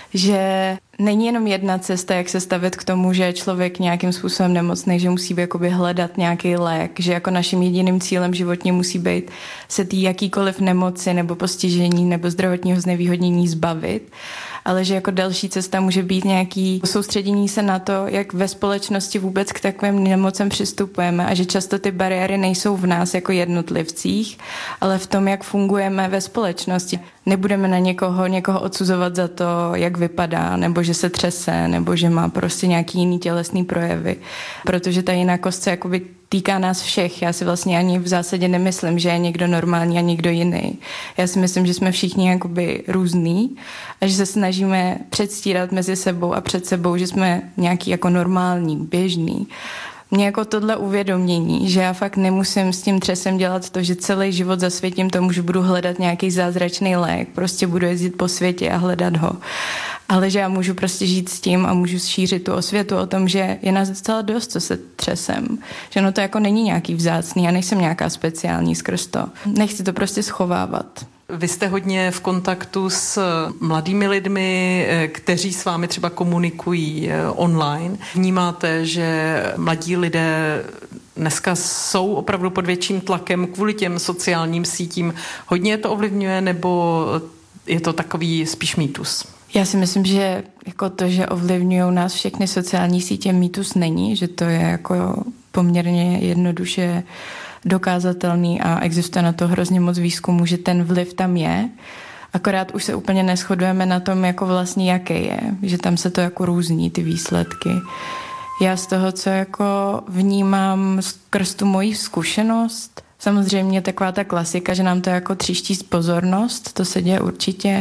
že není jenom jedna cesta, jak se stavět k tomu, že je člověk nějakým způsobem nemocný, že musí jakoby hledat nějaký lék, že jako naším jediným cílem životně musí být se tý jakýkoliv nemoci nebo postižení nebo zdravotního znevýhodnění zbavit, ale že jako další cesta může být nějaký soustředění se na to, jak ve společnosti vůbec k takovým nemocem přistupujeme a že často ty bariéry nejsou v nás jako jednotlivcích, ale v tom, jak fungujeme ve společnosti. Nebudeme na někoho odsuzovat za to, jak vypadá, nebo že se třese, nebo že má prostě nějaký jiný tělesný projevy, protože ta jinakost se jakoby týká nás všech. Já si vlastně ani v zásadě nemyslím, že je někdo normální a někdo jiný. Já si myslím, že jsme všichni jakoby různý a že se snažíme předstírat mezi sebou a před sebou, že jsme nějaký jako normální, běžný. mě jako tohle uvědomění, že já fakt nemusím s tím třesem dělat to, že celý život zasvětím tomu, že budu hledat nějaký zázračný lék, prostě budu jezdit po světě a hledat ho. Ale že já můžu prostě žít s tím a můžu šířit tu osvětu o tom, že je nás docela dost, co se třesem. Že no to jako není nějaký vzácný, já nejsem nějaká speciální skrz to. Nechci to prostě schovávat. Vy jste hodně v kontaktu s mladými lidmi, kteří s vámi třeba komunikují online. Vnímáte, že mladí lidé dneska jsou opravdu pod větším tlakem kvůli těm sociálním sítím? Hodně to ovlivňuje, nebo je to takový spíš mýtus? Já si myslím, že jako to, že ovlivňují nás všechny sociální sítě, mýtus není, že to je jako poměrně jednoduše dokázatelný a existuje na to hrozně moc výzkumů, že ten vliv tam je. Akorát už se úplně neshodujeme na tom, jako vlastně jaký je, že tam se to jako různí ty výsledky. Já z toho, co jako vnímám skrz tu moji zkušenost, samozřejmě taková ta klasika, že nám to jako tříští pozornost, to se děje určitě.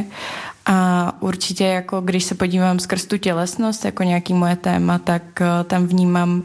A určitě jako když se podívám skrz tu tělesnost jako nějaký moje téma, tak tam vnímám,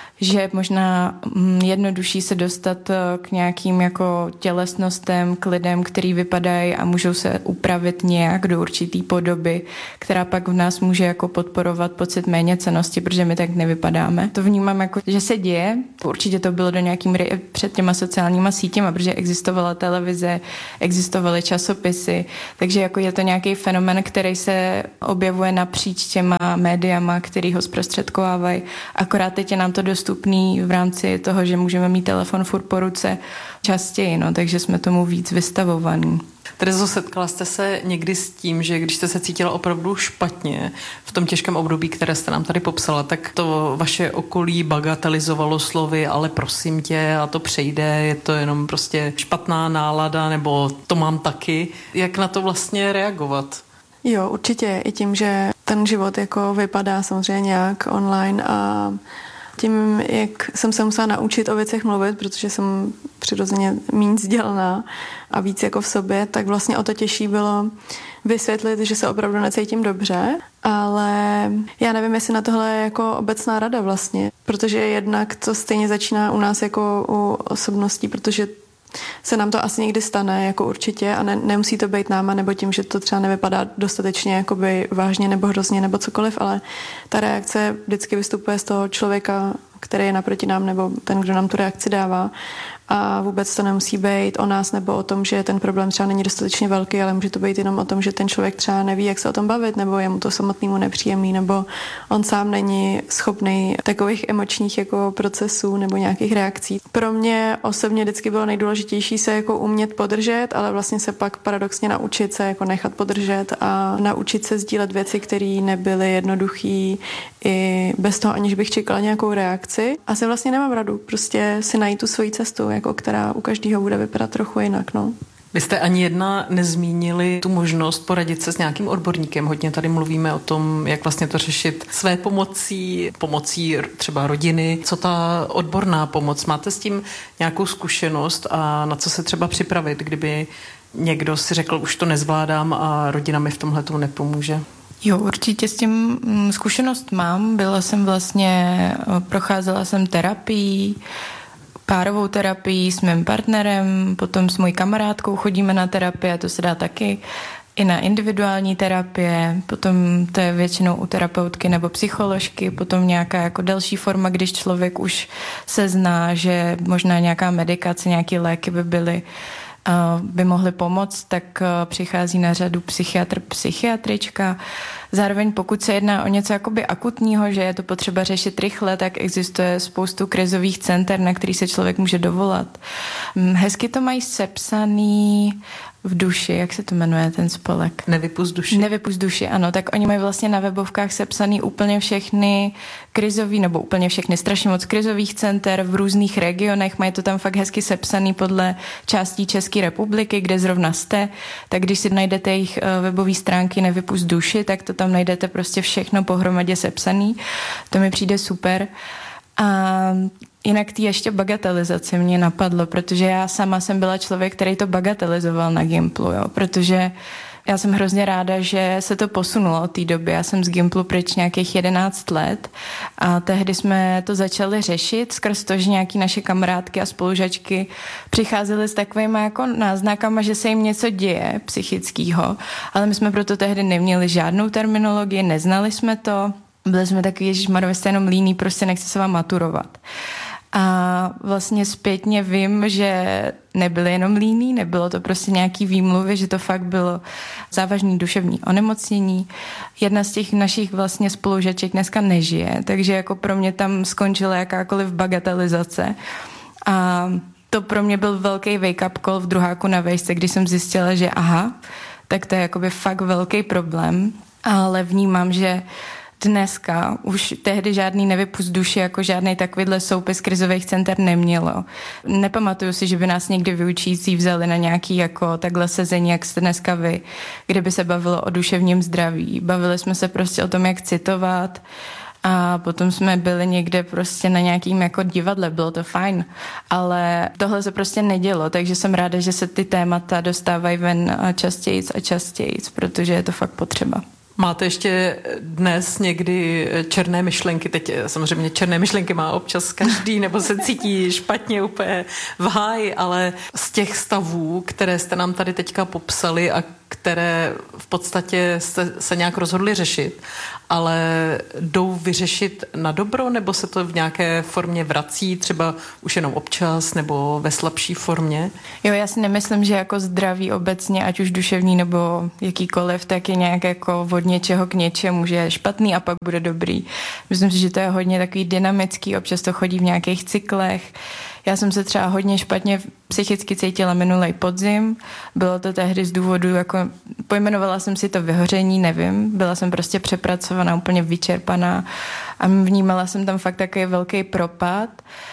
že možná jednodušší se dostat k nějakým jako tělesnostem, k lidem, který vypadají a můžou se upravit nějak do určitý podoby, která pak v nás může jako podporovat pocit méněcennosti, protože my tak nevypadáme. To vnímám jako, že se děje. Určitě to bylo do nějakým před těma sociálníma sítěma, protože existovala televize, existovaly časopisy, takže jako je to nějaký fenomén, který se objevuje napříč těma médiama, který ho zprostředkovávají. Akorát teď je nám to dostupný v rámci toho, že můžeme mít telefon furt po ruce častěji, no, takže jsme tomu víc vystavovaní. Terezo, setkala jste se někdy s tím, že když jste se cítila opravdu špatně v tom těžkém období, které jste nám tady popsala, tak to vaše okolí bagatelizovalo slovy, ale prosím tě, a to přejde, je to jenom prostě špatná nálada, nebo to mám taky. Jak na to vlastně reagovat? Jo, určitě i tím, že ten život jako vypadá samozřejmě nějak online a tím, jak jsem se musela naučit o věcech mluvit, protože jsem přirozeně méně vzdělaná a víc jako v sobě, tak vlastně o to těžší bylo vysvětlit, že se opravdu necítím dobře, ale já nevím, jestli na tohle je jako obecná rada vlastně, protože jednak to stejně začíná u nás jako u osobností, protože se nám to asi někdy stane, jako určitě, a nemusí to být náma, nebo tím, že to třeba nevypadá dostatečně jakoby vážně nebo hrozně nebo cokoliv, ale ta reakce vždycky vystupuje z toho člověka, který je naproti nám, nebo ten, kdo nám tu reakci dává. A vůbec to nemusí být o nás nebo o tom, že ten problém třeba není dostatečně velký, ale může to být jenom o tom, že ten člověk třeba neví, jak se o tom bavit, nebo je mu to samotnému nepříjemný, nebo on sám není schopný takových emočních jako procesů nebo nějakých reakcí. Pro mě osobně vždycky bylo nejdůležitější se jako umět podržet, ale vlastně se pak paradoxně naučit se jako nechat podržet a naučit se sdílet věci, které nebyly jednoduché i bez toho, aniž bych čekala nějakou reakci. A se vlastně nemám radu, prostě si najít tu svoji cestu, jako která u každého bude vypadat trochu jinak, no. Vy jste ani jedna nezmínili tu možnost poradit se s nějakým odborníkem. Hodně tady mluvíme o tom, jak vlastně to řešit své pomocí třeba rodiny. Co ta odborná pomoc? Máte s tím nějakou zkušenost a na co se třeba připravit, kdyby někdo si řekl, už to nezvládám a rodina mi v tomhle tomu nepomůže? Jo, určitě s tím zkušenost mám. Procházela jsem terapii, párovou terapii s mým partnerem, potom s mojí kamarádkou chodíme na terapie, to se dá taky i na individuální terapie, potom to je většinou u terapeutky nebo psycholožky, potom nějaká jako další forma, když člověk už se zná, že možná nějaká medikace, nějaké léky by mohly pomoct, tak přichází na řadu psychiatr, psychiatrička. Zároveň pokud se jedná o něco jakoby akutního, že je to potřeba řešit rychle, tak existuje spoustu krizových center, na který se člověk může dovolat. Hezky to mají sepsaný v duši, jak se to jmenuje ten spolek? Nevypust duši. Nevypust duši, ano. Tak oni mají vlastně na webovkách sepsaný úplně všechny krizový, nebo úplně všechny, strašně moc krizových center v různých regionech. Mají to tam fakt hezky sepsaný podle částí České republiky, kde zrovna jste. Tak když si najdete jejich webové stránky Nevypust duši, tak to tam najdete prostě všechno pohromadě sepsaný. To mi přijde super. A jinak ty ještě bagatelizace mě napadlo, protože já sama jsem byla člověk, který to bagatelizoval na Gimplu, jo, protože Já jsem hrozně ráda, že se to posunulo od té doby. Já jsem z Gimplu pryč nějakých 11 let a tehdy jsme to začali řešit skrz to, že nějaký naše kamarádky a spolužačky přicházely s takovými jako náznakama, že se jim něco děje psychického, ale my jsme proto tehdy neměli žádnou terminologii, neznali jsme to, byli jsme takový, ježišmarja, vy jste jenom líný, prostě nechci se vám maturovat. A vlastně zpětně vím, že nebyli jenom líní, nebylo to prostě nějaký výmluvy, že to fakt bylo závažný duševní onemocnění. Jedna z těch našich vlastně spolužaček dneska nežije, takže jako pro mě tam skončila jakákoliv bagatelizace. A to pro mě byl velký wake-up call v druháku na vejšce, když jsem zjistila, že aha, tak to je jakoby fakt velký problém, ale vnímám, že dneska už tehdy žádný nevypust duši, jako žádný takovýhle soupis krizových center nemělo. Nepamatuju si, že by nás někdy vyučící vzali na nějaký jako takhle sezení, jak jste dneska vy, kde by se bavilo o duševním zdraví. Bavili jsme se prostě o tom, jak citovat a potom jsme byli někde prostě na nějakým jako divadle, bylo to fajn, ale tohle se prostě nedělo, takže jsem ráda, že se ty témata dostávají ven častějc a častějc, protože je to fakt potřeba. Máte ještě dnes někdy černé myšlenky? Teď samozřejmě černé myšlenky má občas každý, nebo se cítí špatně úplně v háji, ale z těch stavů, které jste nám tady teďka popsali a které v podstatě jste se nějak rozhodli řešit, ale jdou vyřešit na dobro, nebo se to v nějaké formě vrací, třeba už jenom občas, nebo ve slabší formě? Jo, já si nemyslím, že jako zdraví obecně, ať už duševní nebo jakýkoliv, tak je nějak jako od něčeho k něčemu, že je špatný a pak bude dobrý. Myslím si, že to je hodně takový dynamický, občas to chodí v nějakých cyklech. Já jsem se třeba hodně špatně psychicky cítila minulej podzim. Bylo to tehdy z důvodu, jako pojmenovala jsem si to vyhoření, nevím. Byla jsem prostě přepracovaná, úplně vyčerpaná a vnímala jsem tam fakt takový velký propad.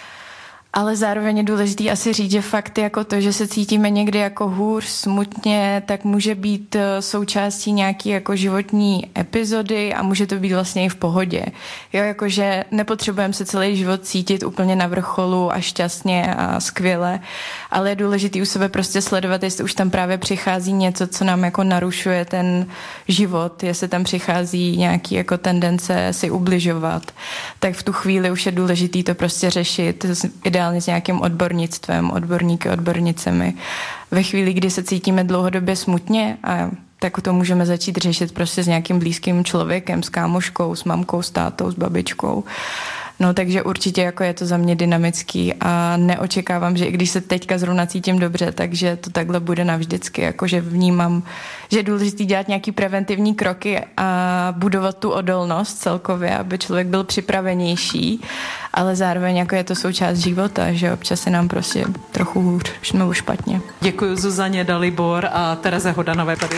Ale zároveň je důležitý asi říct, že fakt jako to, že se cítíme někdy jako hůř, smutně, tak může být součástí nějaký jako životní epizody a může to být vlastně i v pohodě. Jo, jakože nepotřebujeme se celý život cítit úplně na vrcholu a šťastně a skvěle, ale je důležitý u sebe prostě sledovat, jestli už tam právě přichází něco, co nám jako narušuje ten život, jestli tam přichází nějaký jako tendence si ubližovat, tak v tu chvíli už je důležitý to prostě řešit, ideálně s nějakým odbornictvem, odborníky, odbornicemi. Ve chvíli, kdy se cítíme dlouhodobě smutně, a tak to můžeme začít řešit prostě s nějakým blízkým člověkem, s kámoškou, s mamkou, s tátou, s babičkou. No, takže určitě jako je to za mě dynamický a neočekávám, že i když se teďka zrovna cítím dobře, takže to takhle bude navždycky, jakože vnímám, že je důležité dělat nějaký preventivní kroky a budovat tu odolnost celkově, aby člověk byl připravenější, ale zároveň jako je to součást života, že občas se nám prostě trochu hůř, nebo špatně. Děkuji Zuzaně Dalibor a Tereze Hodanové tady.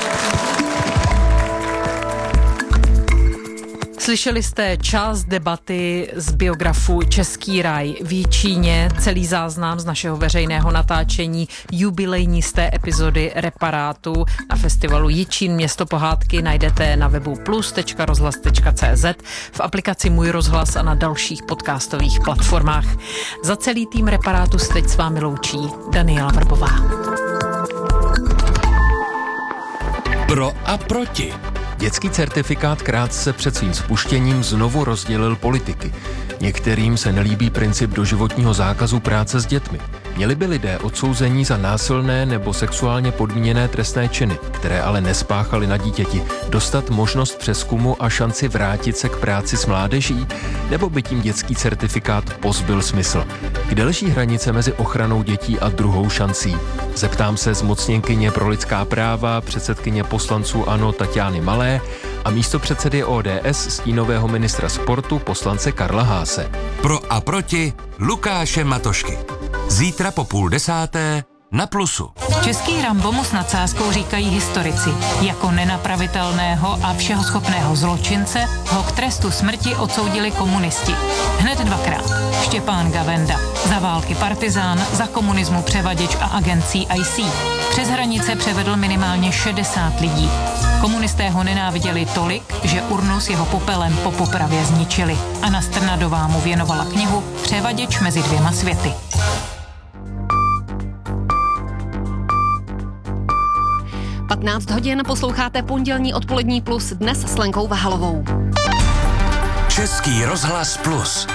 Slyšeli jste část debaty z biografu Český raj v Jičíně, celý záznam z našeho veřejného natáčení jubilejní z té epizody Reparátu na festivalu Jičín Město pohádky najdete na webu plus.rozhlas.cz, v aplikaci Můj rozhlas a na dalších podcastových platformách. Za celý tým Reparátu se teď s vámi loučí Daniela Vrbová. Pro a proti. Dětský certifikát krátce před svým spuštěním znovu rozdělil politiky. Některým se nelíbí princip doživotního zákazu práce s dětmi. Měli by lidé odsouzení za násilné nebo sexuálně podmíněné trestné činy, které ale nespáchali na dítěti, dostat možnost přezkumu a šanci vrátit se k práci s mládeží, nebo by tím dětský certifikát pozbyl smysl? Kde leží hranice mezi ochranou dětí a druhou šancí? Zeptám se zmocněnkyně pro lidská práva, předsedkyně poslanců ANO Tatiany Malé a místopředsedy ODS stínového ministra sportu poslance Karla Haase. Pro a proti Lukáše Matošky. Zítra po 9:30 na Plusu. Český Rambo mu s nadsázkou říkají historici. Jako nenapravitelného a všehoschopného zločince ho k trestu smrti odsoudili komunisti. Hned dvakrát. Štěpán Gavenda. Za války partizán, za komunismu převaděč a agent CIC. Přes hranice převedl minimálně 60 lidí. Komunisté ho nenáviděli tolik, že urnu s jeho popelem po popravě zničili. Anna Strnadová mu věnovala knihu Převaděč mezi dvěma světy. 15 hodin posloucháte pondělní odpolední plus dnes s Lenkou Vahalovou. Český rozhlas Plus.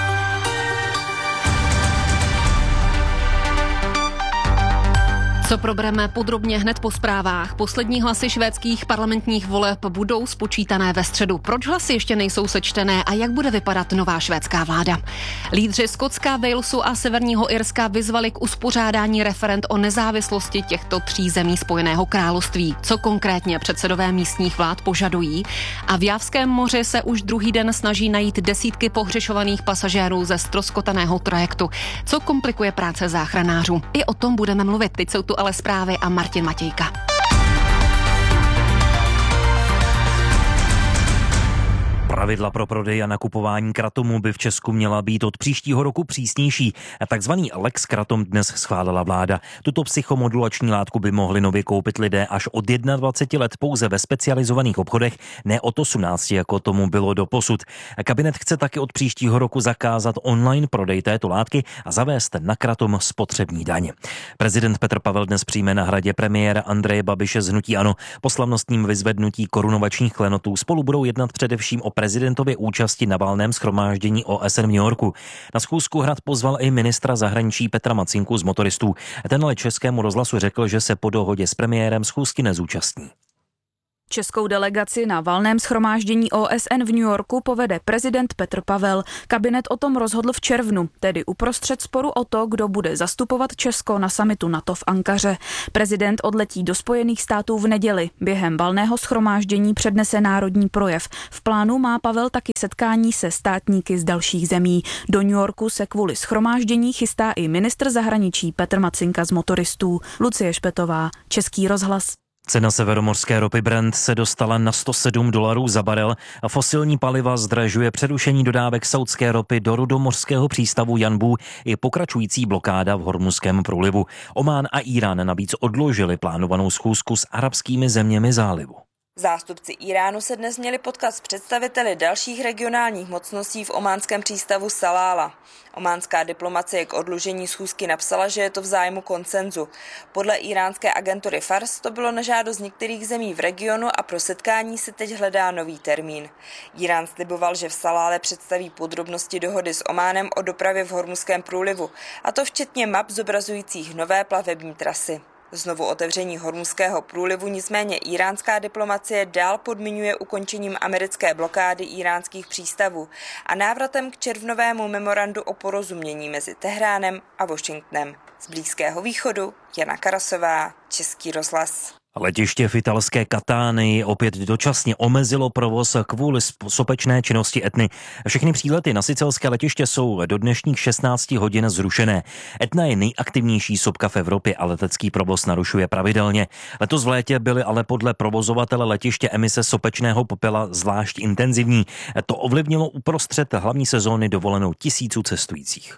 Co probereme podrobně hned po zprávách. Poslední hlasy švédských parlamentních voleb budou spočítané ve středu. Proč hlasy ještě nejsou sečtené a jak bude vypadat nová švédská vláda? Lídři Skotska, Walesu a Severního Irska vyzvali k uspořádání referend o nezávislosti těchto 3 zemí Spojeného království. Co konkrétně předsedové místních vlád požadují? A v Jávském moři se už druhý den snaží najít desítky pohřešovaných pasažérů ze ztroskotaného trajektu. Co komplikuje práce záchranářů? I o tom budeme mluvit. Teď jsou tu ale zprávy a Martin Matějka. Pravidla pro prodej a nakupování kratomu by v Česku měla být od příštího roku přísnější. Takzvaný Lex Kratom dnes schválila vláda. Tuto psychomodulační látku by mohli nově koupit lidé až od 21 let pouze ve specializovaných obchodech, ne od 18, jako tomu bylo doposud. Kabinet chce taky od příštího roku zakázat online prodej této látky a zavést na kratom spotřební daň. Prezident Petr Pavel dnes přijme na Hradě premiéra Andreje Babiše z hnutí ANO. Po slavnostním vyzvednutí korunovačních klenotů spolu budou jednat především o prezidentově účasti na valném shromáždění OSN v New Yorku. Na schůzku Hrad pozval i ministra zahraničí Petra Macinku z motoristů. Ten ale Českému rozhlasu řekl, že se po dohodě s premiérem schůzky nezúčastní. Českou delegaci na valném shromáždění OSN v New Yorku povede prezident Petr Pavel. Kabinet o tom rozhodl v červnu, tedy uprostřed sporu o to, kdo bude zastupovat Česko na summitu NATO v Ankaře. Prezident odletí do Spojených států v neděli. Během valného shromáždění přednese národní projev. V plánu má Pavel taky setkání se státníky z dalších zemí. Do New Yorku se kvůli shromáždění chystá i ministr zahraničí Petr Macinka z motoristů. Lucie Špetová, Český rozhlas. Cena severomorské ropy Brent se dostala na $107 za barel a fosilní paliva zdražuje přerušení dodávek saudské ropy do rudomořského přístavu Janbů i pokračující blokáda v Hormuzském průlivu. Omán a Irán navíc odložili plánovanou schůzku s arabskými zeměmi zálivu. Zástupci Iránu se dnes měli potkat s představiteli dalších regionálních mocností v ománském přístavu Salála. Ománská diplomacie k odložení schůzky napsala, že je to v zájmu konsenzu. Podle iránské agentury Fars to bylo na žádost některých zemí v regionu a pro setkání se teď hledá nový termín. Irán sliboval, že v Salále představí podrobnosti dohody s Ománem o dopravě v Hormuzském průlivu, a to včetně map zobrazujících nové plavební trasy. Znovu otevření Hormuzského průlivu nicméně iránská diplomacie dál podmiňuje ukončením americké blokády iránských přístavů a návratem k červnovému memorandu o porozumění mezi Tehránem a Washingtonem. Z Blízkého východu Jana Karasová, Český rozhlas. Letiště v italské Katánii opět dočasně omezilo provoz kvůli sopečné činnosti Etny. Všechny přílety na sicilské letiště jsou do dnešních 16 hodin zrušené. Etna je nejaktivnější sopka v Evropě a letecký provoz narušuje pravidelně. Letos v létě byly ale podle provozovatele letiště emise sopečného popela zvlášť intenzivní. To ovlivnilo uprostřed hlavní sezóny dovolenou tisíců cestujících.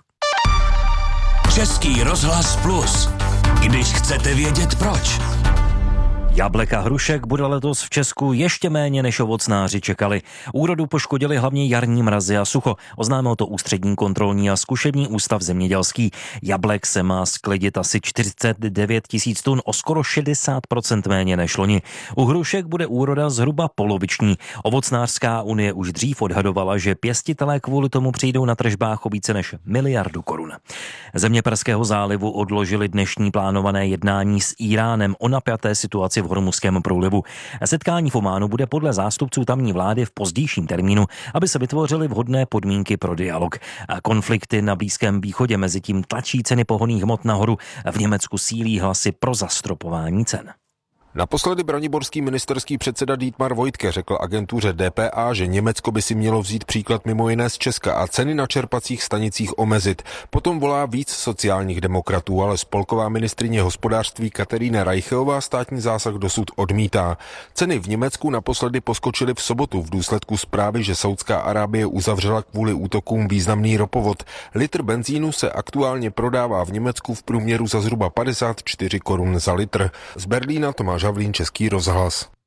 Český rozhlas Plus. Když chcete vědět proč. Jablek a hrušek bude letos v Česku ještě méně, než ovocnáři čekali. Úrodu poškodili hlavně jarní mrazy a sucho. Oznámil to Ústřední kontrolní a zkušební ústav zemědělský. Jablek se má sklidit asi 49 000 tun, o skoro 60% méně než loni. U hrušek bude úroda zhruba poloviční. Ovocnářská unie už dřív odhadovala, že pěstitelé kvůli tomu přijdou na tržbách o více než 1 miliardu korun. Země Perského zálivu odložili dnešní plánované jednání s Íránem o napjaté situaci v Hormuzském průlivu. Setkání v Ománu bude podle zástupců tamní vlády v pozdějším termínu, aby se vytvořily vhodné podmínky pro dialog. Konflikty na Blízkém východě mezitím tlačí ceny pohonných hmot nahoru. V Německu sílí hlasy pro zastropování cen. Naposledy braniborský ministerský předseda Dietmar Woidke řekl agentuře DPA, že Německo by si mělo vzít příklad mimo jiné z Česka a ceny na čerpacích stanicích omezit. Potom volá víc sociálních demokratů, ale spolková ministryně hospodářství Katerína Reicheová státní zásah dosud odmítá. Ceny v Německu naposledy poskočily v sobotu v důsledku zprávy, že Saudská Arábie uzavřela kvůli útokům významný ropovod. Litr benzínu se aktuálně prodává v Německu v průměru za zhruba 54 korun za litr. Z Berlína Tomáš Havlín, Český rozhlas.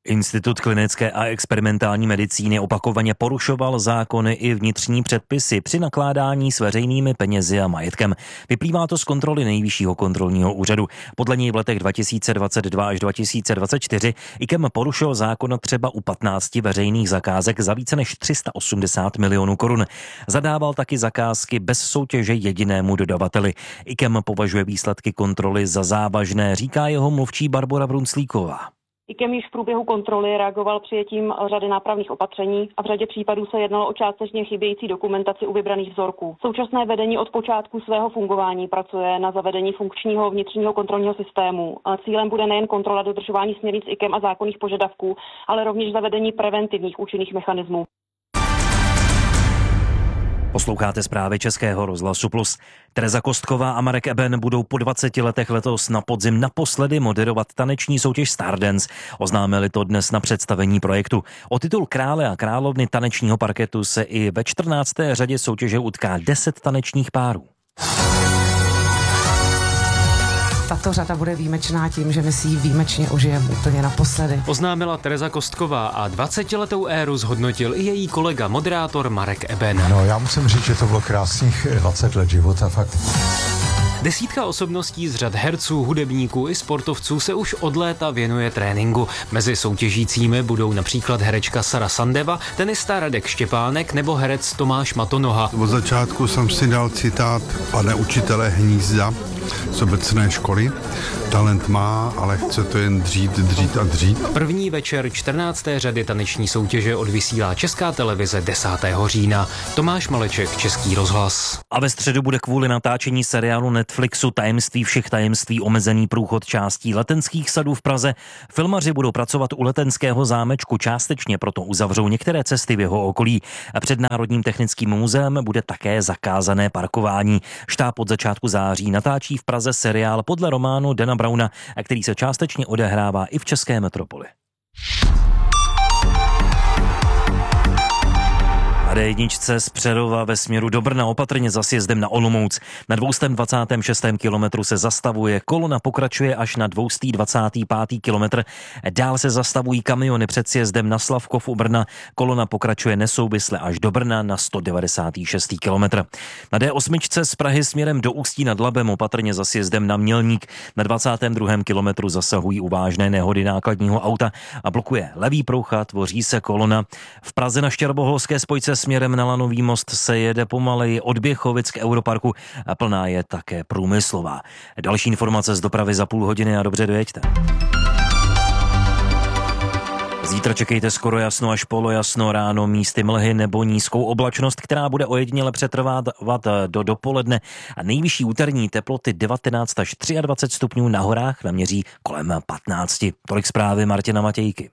Institut klinické a experimentální medicíny opakovaně porušoval zákony i vnitřní předpisy při nakládání s veřejnými penězi a majetkem. Vyplývá to z kontroly Nejvyššího kontrolního úřadu. Podle něj v letech 2022 až 2024 IKEM porušil zákon třeba u 15 veřejných zakázek za více než 380 milionů korun. Zadával taky zakázky bez soutěže jedinému dodavateli. IKEM považuje výsledky kontroly za závažné, říká jeho mluvčí Barbora Brunclíková. IKEM již v průběhu kontroly reagoval přijetím řady nápravných opatření a v řadě případů se jednalo o částečně chybějící dokumentaci u vybraných vzorků. Současné vedení od počátku svého fungování pracuje na zavedení funkčního vnitřního kontrolního systému. Cílem bude nejen kontrola dodržování směrnic IKEM a zákonných požadavků, ale rovněž zavedení preventivních účinných mechanismů. Posloucháte zprávy Českého rozhlasu Plus. Tereza Kostková a Marek Eben budou po 20 letech letos na podzim naposledy moderovat taneční soutěž Stardance. Oznámili to dnes na představení projektu. O titul krále a královny tanečního parketu se i ve 14. řadě soutěže utká 10 tanečních párů. Tato řada bude výjimečná tím, že my si ji výjimečně užijeme úplně naposledy. Oznámila Tereza Kostková a 20letou éru zhodnotil i její kolega moderátor Marek Eben. No, já musím říct, že to bylo krásných 20 let života, fakt. Desítka osobností z řad herců, hudebníků i sportovců se už od léta věnuje tréninku. Mezi soutěžícími budou například herečka Sara Sandeva, tenista Radek Štěpánek nebo herec Tomáš Matonoha. Od začátku jsem si dal citát pane učitele Hnízda z obecné školy. Talent má, ale chce to jen dřít a dřít. První večer 14. řady taneční soutěže odvysílá Česká televize 10. října. Tomáš Maleček, Český rozhlas. A ve středu bude kvůli natáčení seriálu Netflixu Tajemství všech tajemství omezený průchod částí Letenských sadů v Praze. Filmaři budou pracovat u Letenského zámečku, částečně proto uzavřou některé cesty v jeho okolí. A před Národním technickým muzeem bude také zakázané parkování. Štáb od začátku září natáčí v Praze seriál podle románu Dana Browna, který se částečně odehrává i v české metropoli. Na D1 z Přerova ve směru do Brna opatrně za sjezdem na Olomouc. Na 226. kilometru se zastavuje, kolona pokračuje až na 225. kilometr. Dál se zastavují kamiony před sjezdem na Slavkov u Brna. Kolona pokračuje nesouvisle až do Brna na 196. kilometr. Na D8 z Prahy směrem do Ústí nad Labem opatrně za sjezdem na Mělník. Na 22. kilometru zasahují u vážné nehody nákladního auta a blokuje levý pruh a tvoří se kolona. V Praze na Štěrboholské spojce směrem na Lanový most se jede pomaleji od Běchovic k Europarku a plná je také průmyslová. Další informace z dopravy za půl hodiny a dobře dojeďte. Zítra čekejte skoro jasno až polojasno, ráno místy mlhy nebo nízkou oblačnost, která bude ojediněle přetrvávat do dopoledne a nejvyšší úterní teploty 19 až 23 stupňů, na horách naměří kolem 15. Tolik zprávy Martina Matějky.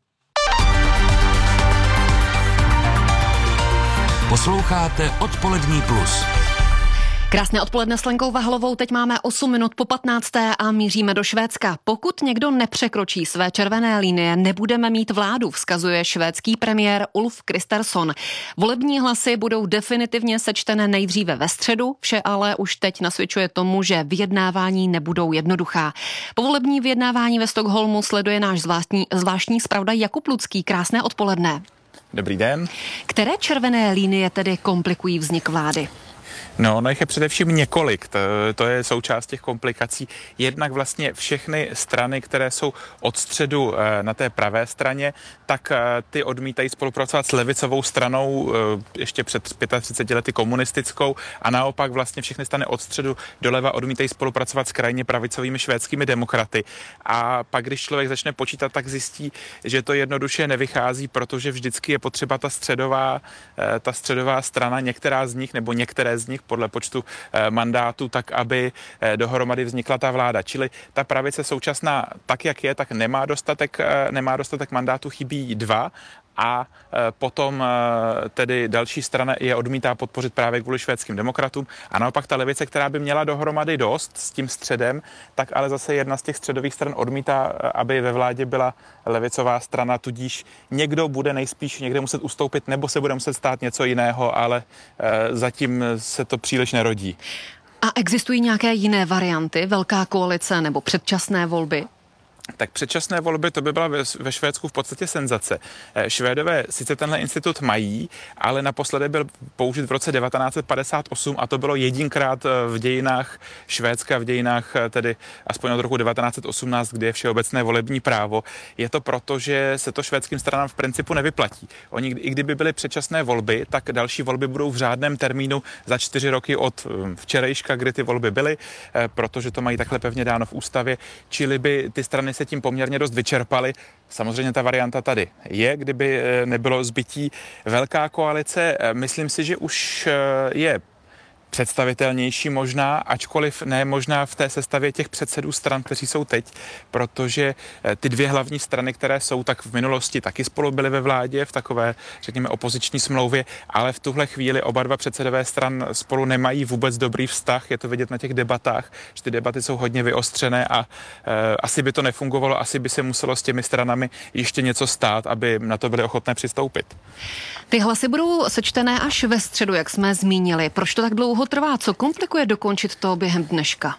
Posloucháte Odpolední plus. Krásné odpoledne s Lenkou Vahlovou, teď máme 8 minut po 15. a míříme do Švédska. Pokud někdo nepřekročí své červené linie, nebudeme mít vládu, vzkazuje švédský premiér Ulf Kristersson. Volební hlasy budou definitivně sečtené nejdříve ve středu, vše ale už teď nasvědčuje tomu, že vyjednávání nebudou jednoduchá. Povolební vyjednávání ve Stockholmu sleduje náš zvláštní zpravodaj Jakub Lucký. Krásné odpoledne. Dobrý den. Které červené linie tedy komplikují vznik vlády? No, jich je především několik, to je součást těch komplikací. Jednak vlastně všechny strany, které jsou od středu na té pravé straně, tak ty odmítají spolupracovat s levicovou stranou ještě před 35 lety komunistickou a naopak vlastně všechny strany od středu doleva odmítají spolupracovat s krajně pravicovými švédskými demokraty. A pak, když člověk začne počítat, tak zjistí, že to jednoduše nevychází, protože vždycky je potřeba ta středová strana, některé z nich podle počtu mandátů, tak aby dohromady vznikla ta vláda. Čili ta pravice současná, tak jak je, tak nemá dostatek mandátů, chybí 2 a potom tedy další strana je odmítá podpořit právě kvůli švédským demokratům a naopak ta levice, která by měla dohromady dost s tím středem, tak ale zase jedna z těch středových stran odmítá, aby ve vládě byla levicová strana, tudíž někdo bude nejspíš někde muset ustoupit nebo se bude muset stát něco jiného, ale zatím se to příliš nerodí. A existují nějaké jiné varianty, velká koalice nebo předčasné volby? Tak předčasné volby, to by byla ve Švédsku v podstatě senzace. Švédové sice tenhle institut mají, ale naposledy byl použit v roce 1958 a to bylo jedinkrát v dějinách Švédska, v dějinách tedy aspoň od roku 1918, kdy je všeobecné volební právo. Je to proto, že se to švédským stranám v principu nevyplatí. Oni, i kdyby byly předčasné volby, tak další volby budou v řádném termínu za 4 roky od včerejška, kdy ty volby byly, protože to mají takhle pevně dáno v ústavě, čili by ty strany se tím poměrně dost vyčerpaly. Samozřejmě ta varianta tady je, kdyby nebylo zbytí velká koalice. Myslím si, že už je představitelnější možná, ačkoliv ne možná v té sestavě těch předsedů stran, kteří jsou teď, protože ty dvě hlavní strany, které jsou, tak v minulosti taky spolu byly ve vládě v takové, řekněme, opoziční smlouvě, ale v tuhle chvíli oba dva předsedové stran spolu nemají vůbec dobrý vztah. Je to vidět na těch debatách, že ty debaty jsou hodně vyostřené a asi by to nefungovalo, asi by se muselo s těmi stranami ještě něco stát, aby na to byly ochotné přistoupit. Ty hlasy budou sečtené až ve středu, jak jsme zmínili. Proč to tak dlouho trvá? Co komplikuje dokončit to během dneška?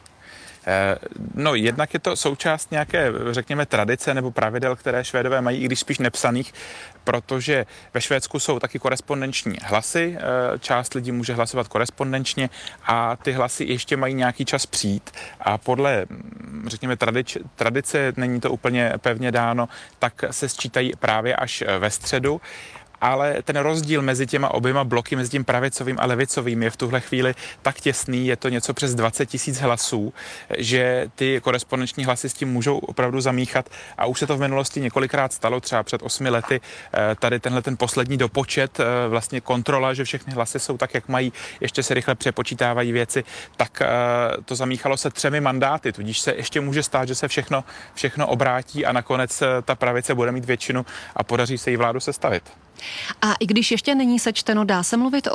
No, jednak je to součást nějaké, řekněme, tradice nebo pravidel, které Švédové mají, i když spíš nepsaných, protože ve Švédsku jsou taky korespondenční hlasy, část lidí může hlasovat korespondenčně a ty hlasy ještě mají nějaký čas přijít a podle, řekněme, tradice, není to úplně pevně dáno, tak se sčítají právě až ve středu. Ale ten rozdíl mezi těma oběma bloky, mezi tím pravicovým a levicovým je v tuhle chvíli tak těsný, je to něco přes 20 000 hlasů, že ty korespondenční hlasy s tím můžou opravdu zamíchat a už se to v minulosti několikrát stalo, třeba před 8 lety, tady tenhle ten poslední dopočet, vlastně kontrola, že všechny hlasy jsou tak, jak mají, ještě se rychle přepočítávají věci, tak to zamíchalo se 3 mandáty, tudíž se ještě může stát, že se všechno obrátí a nakonec ta pravice bude mít většinu a podaří se jí vládu sestavit. A i když ještě není sečteno, dá se mluvit o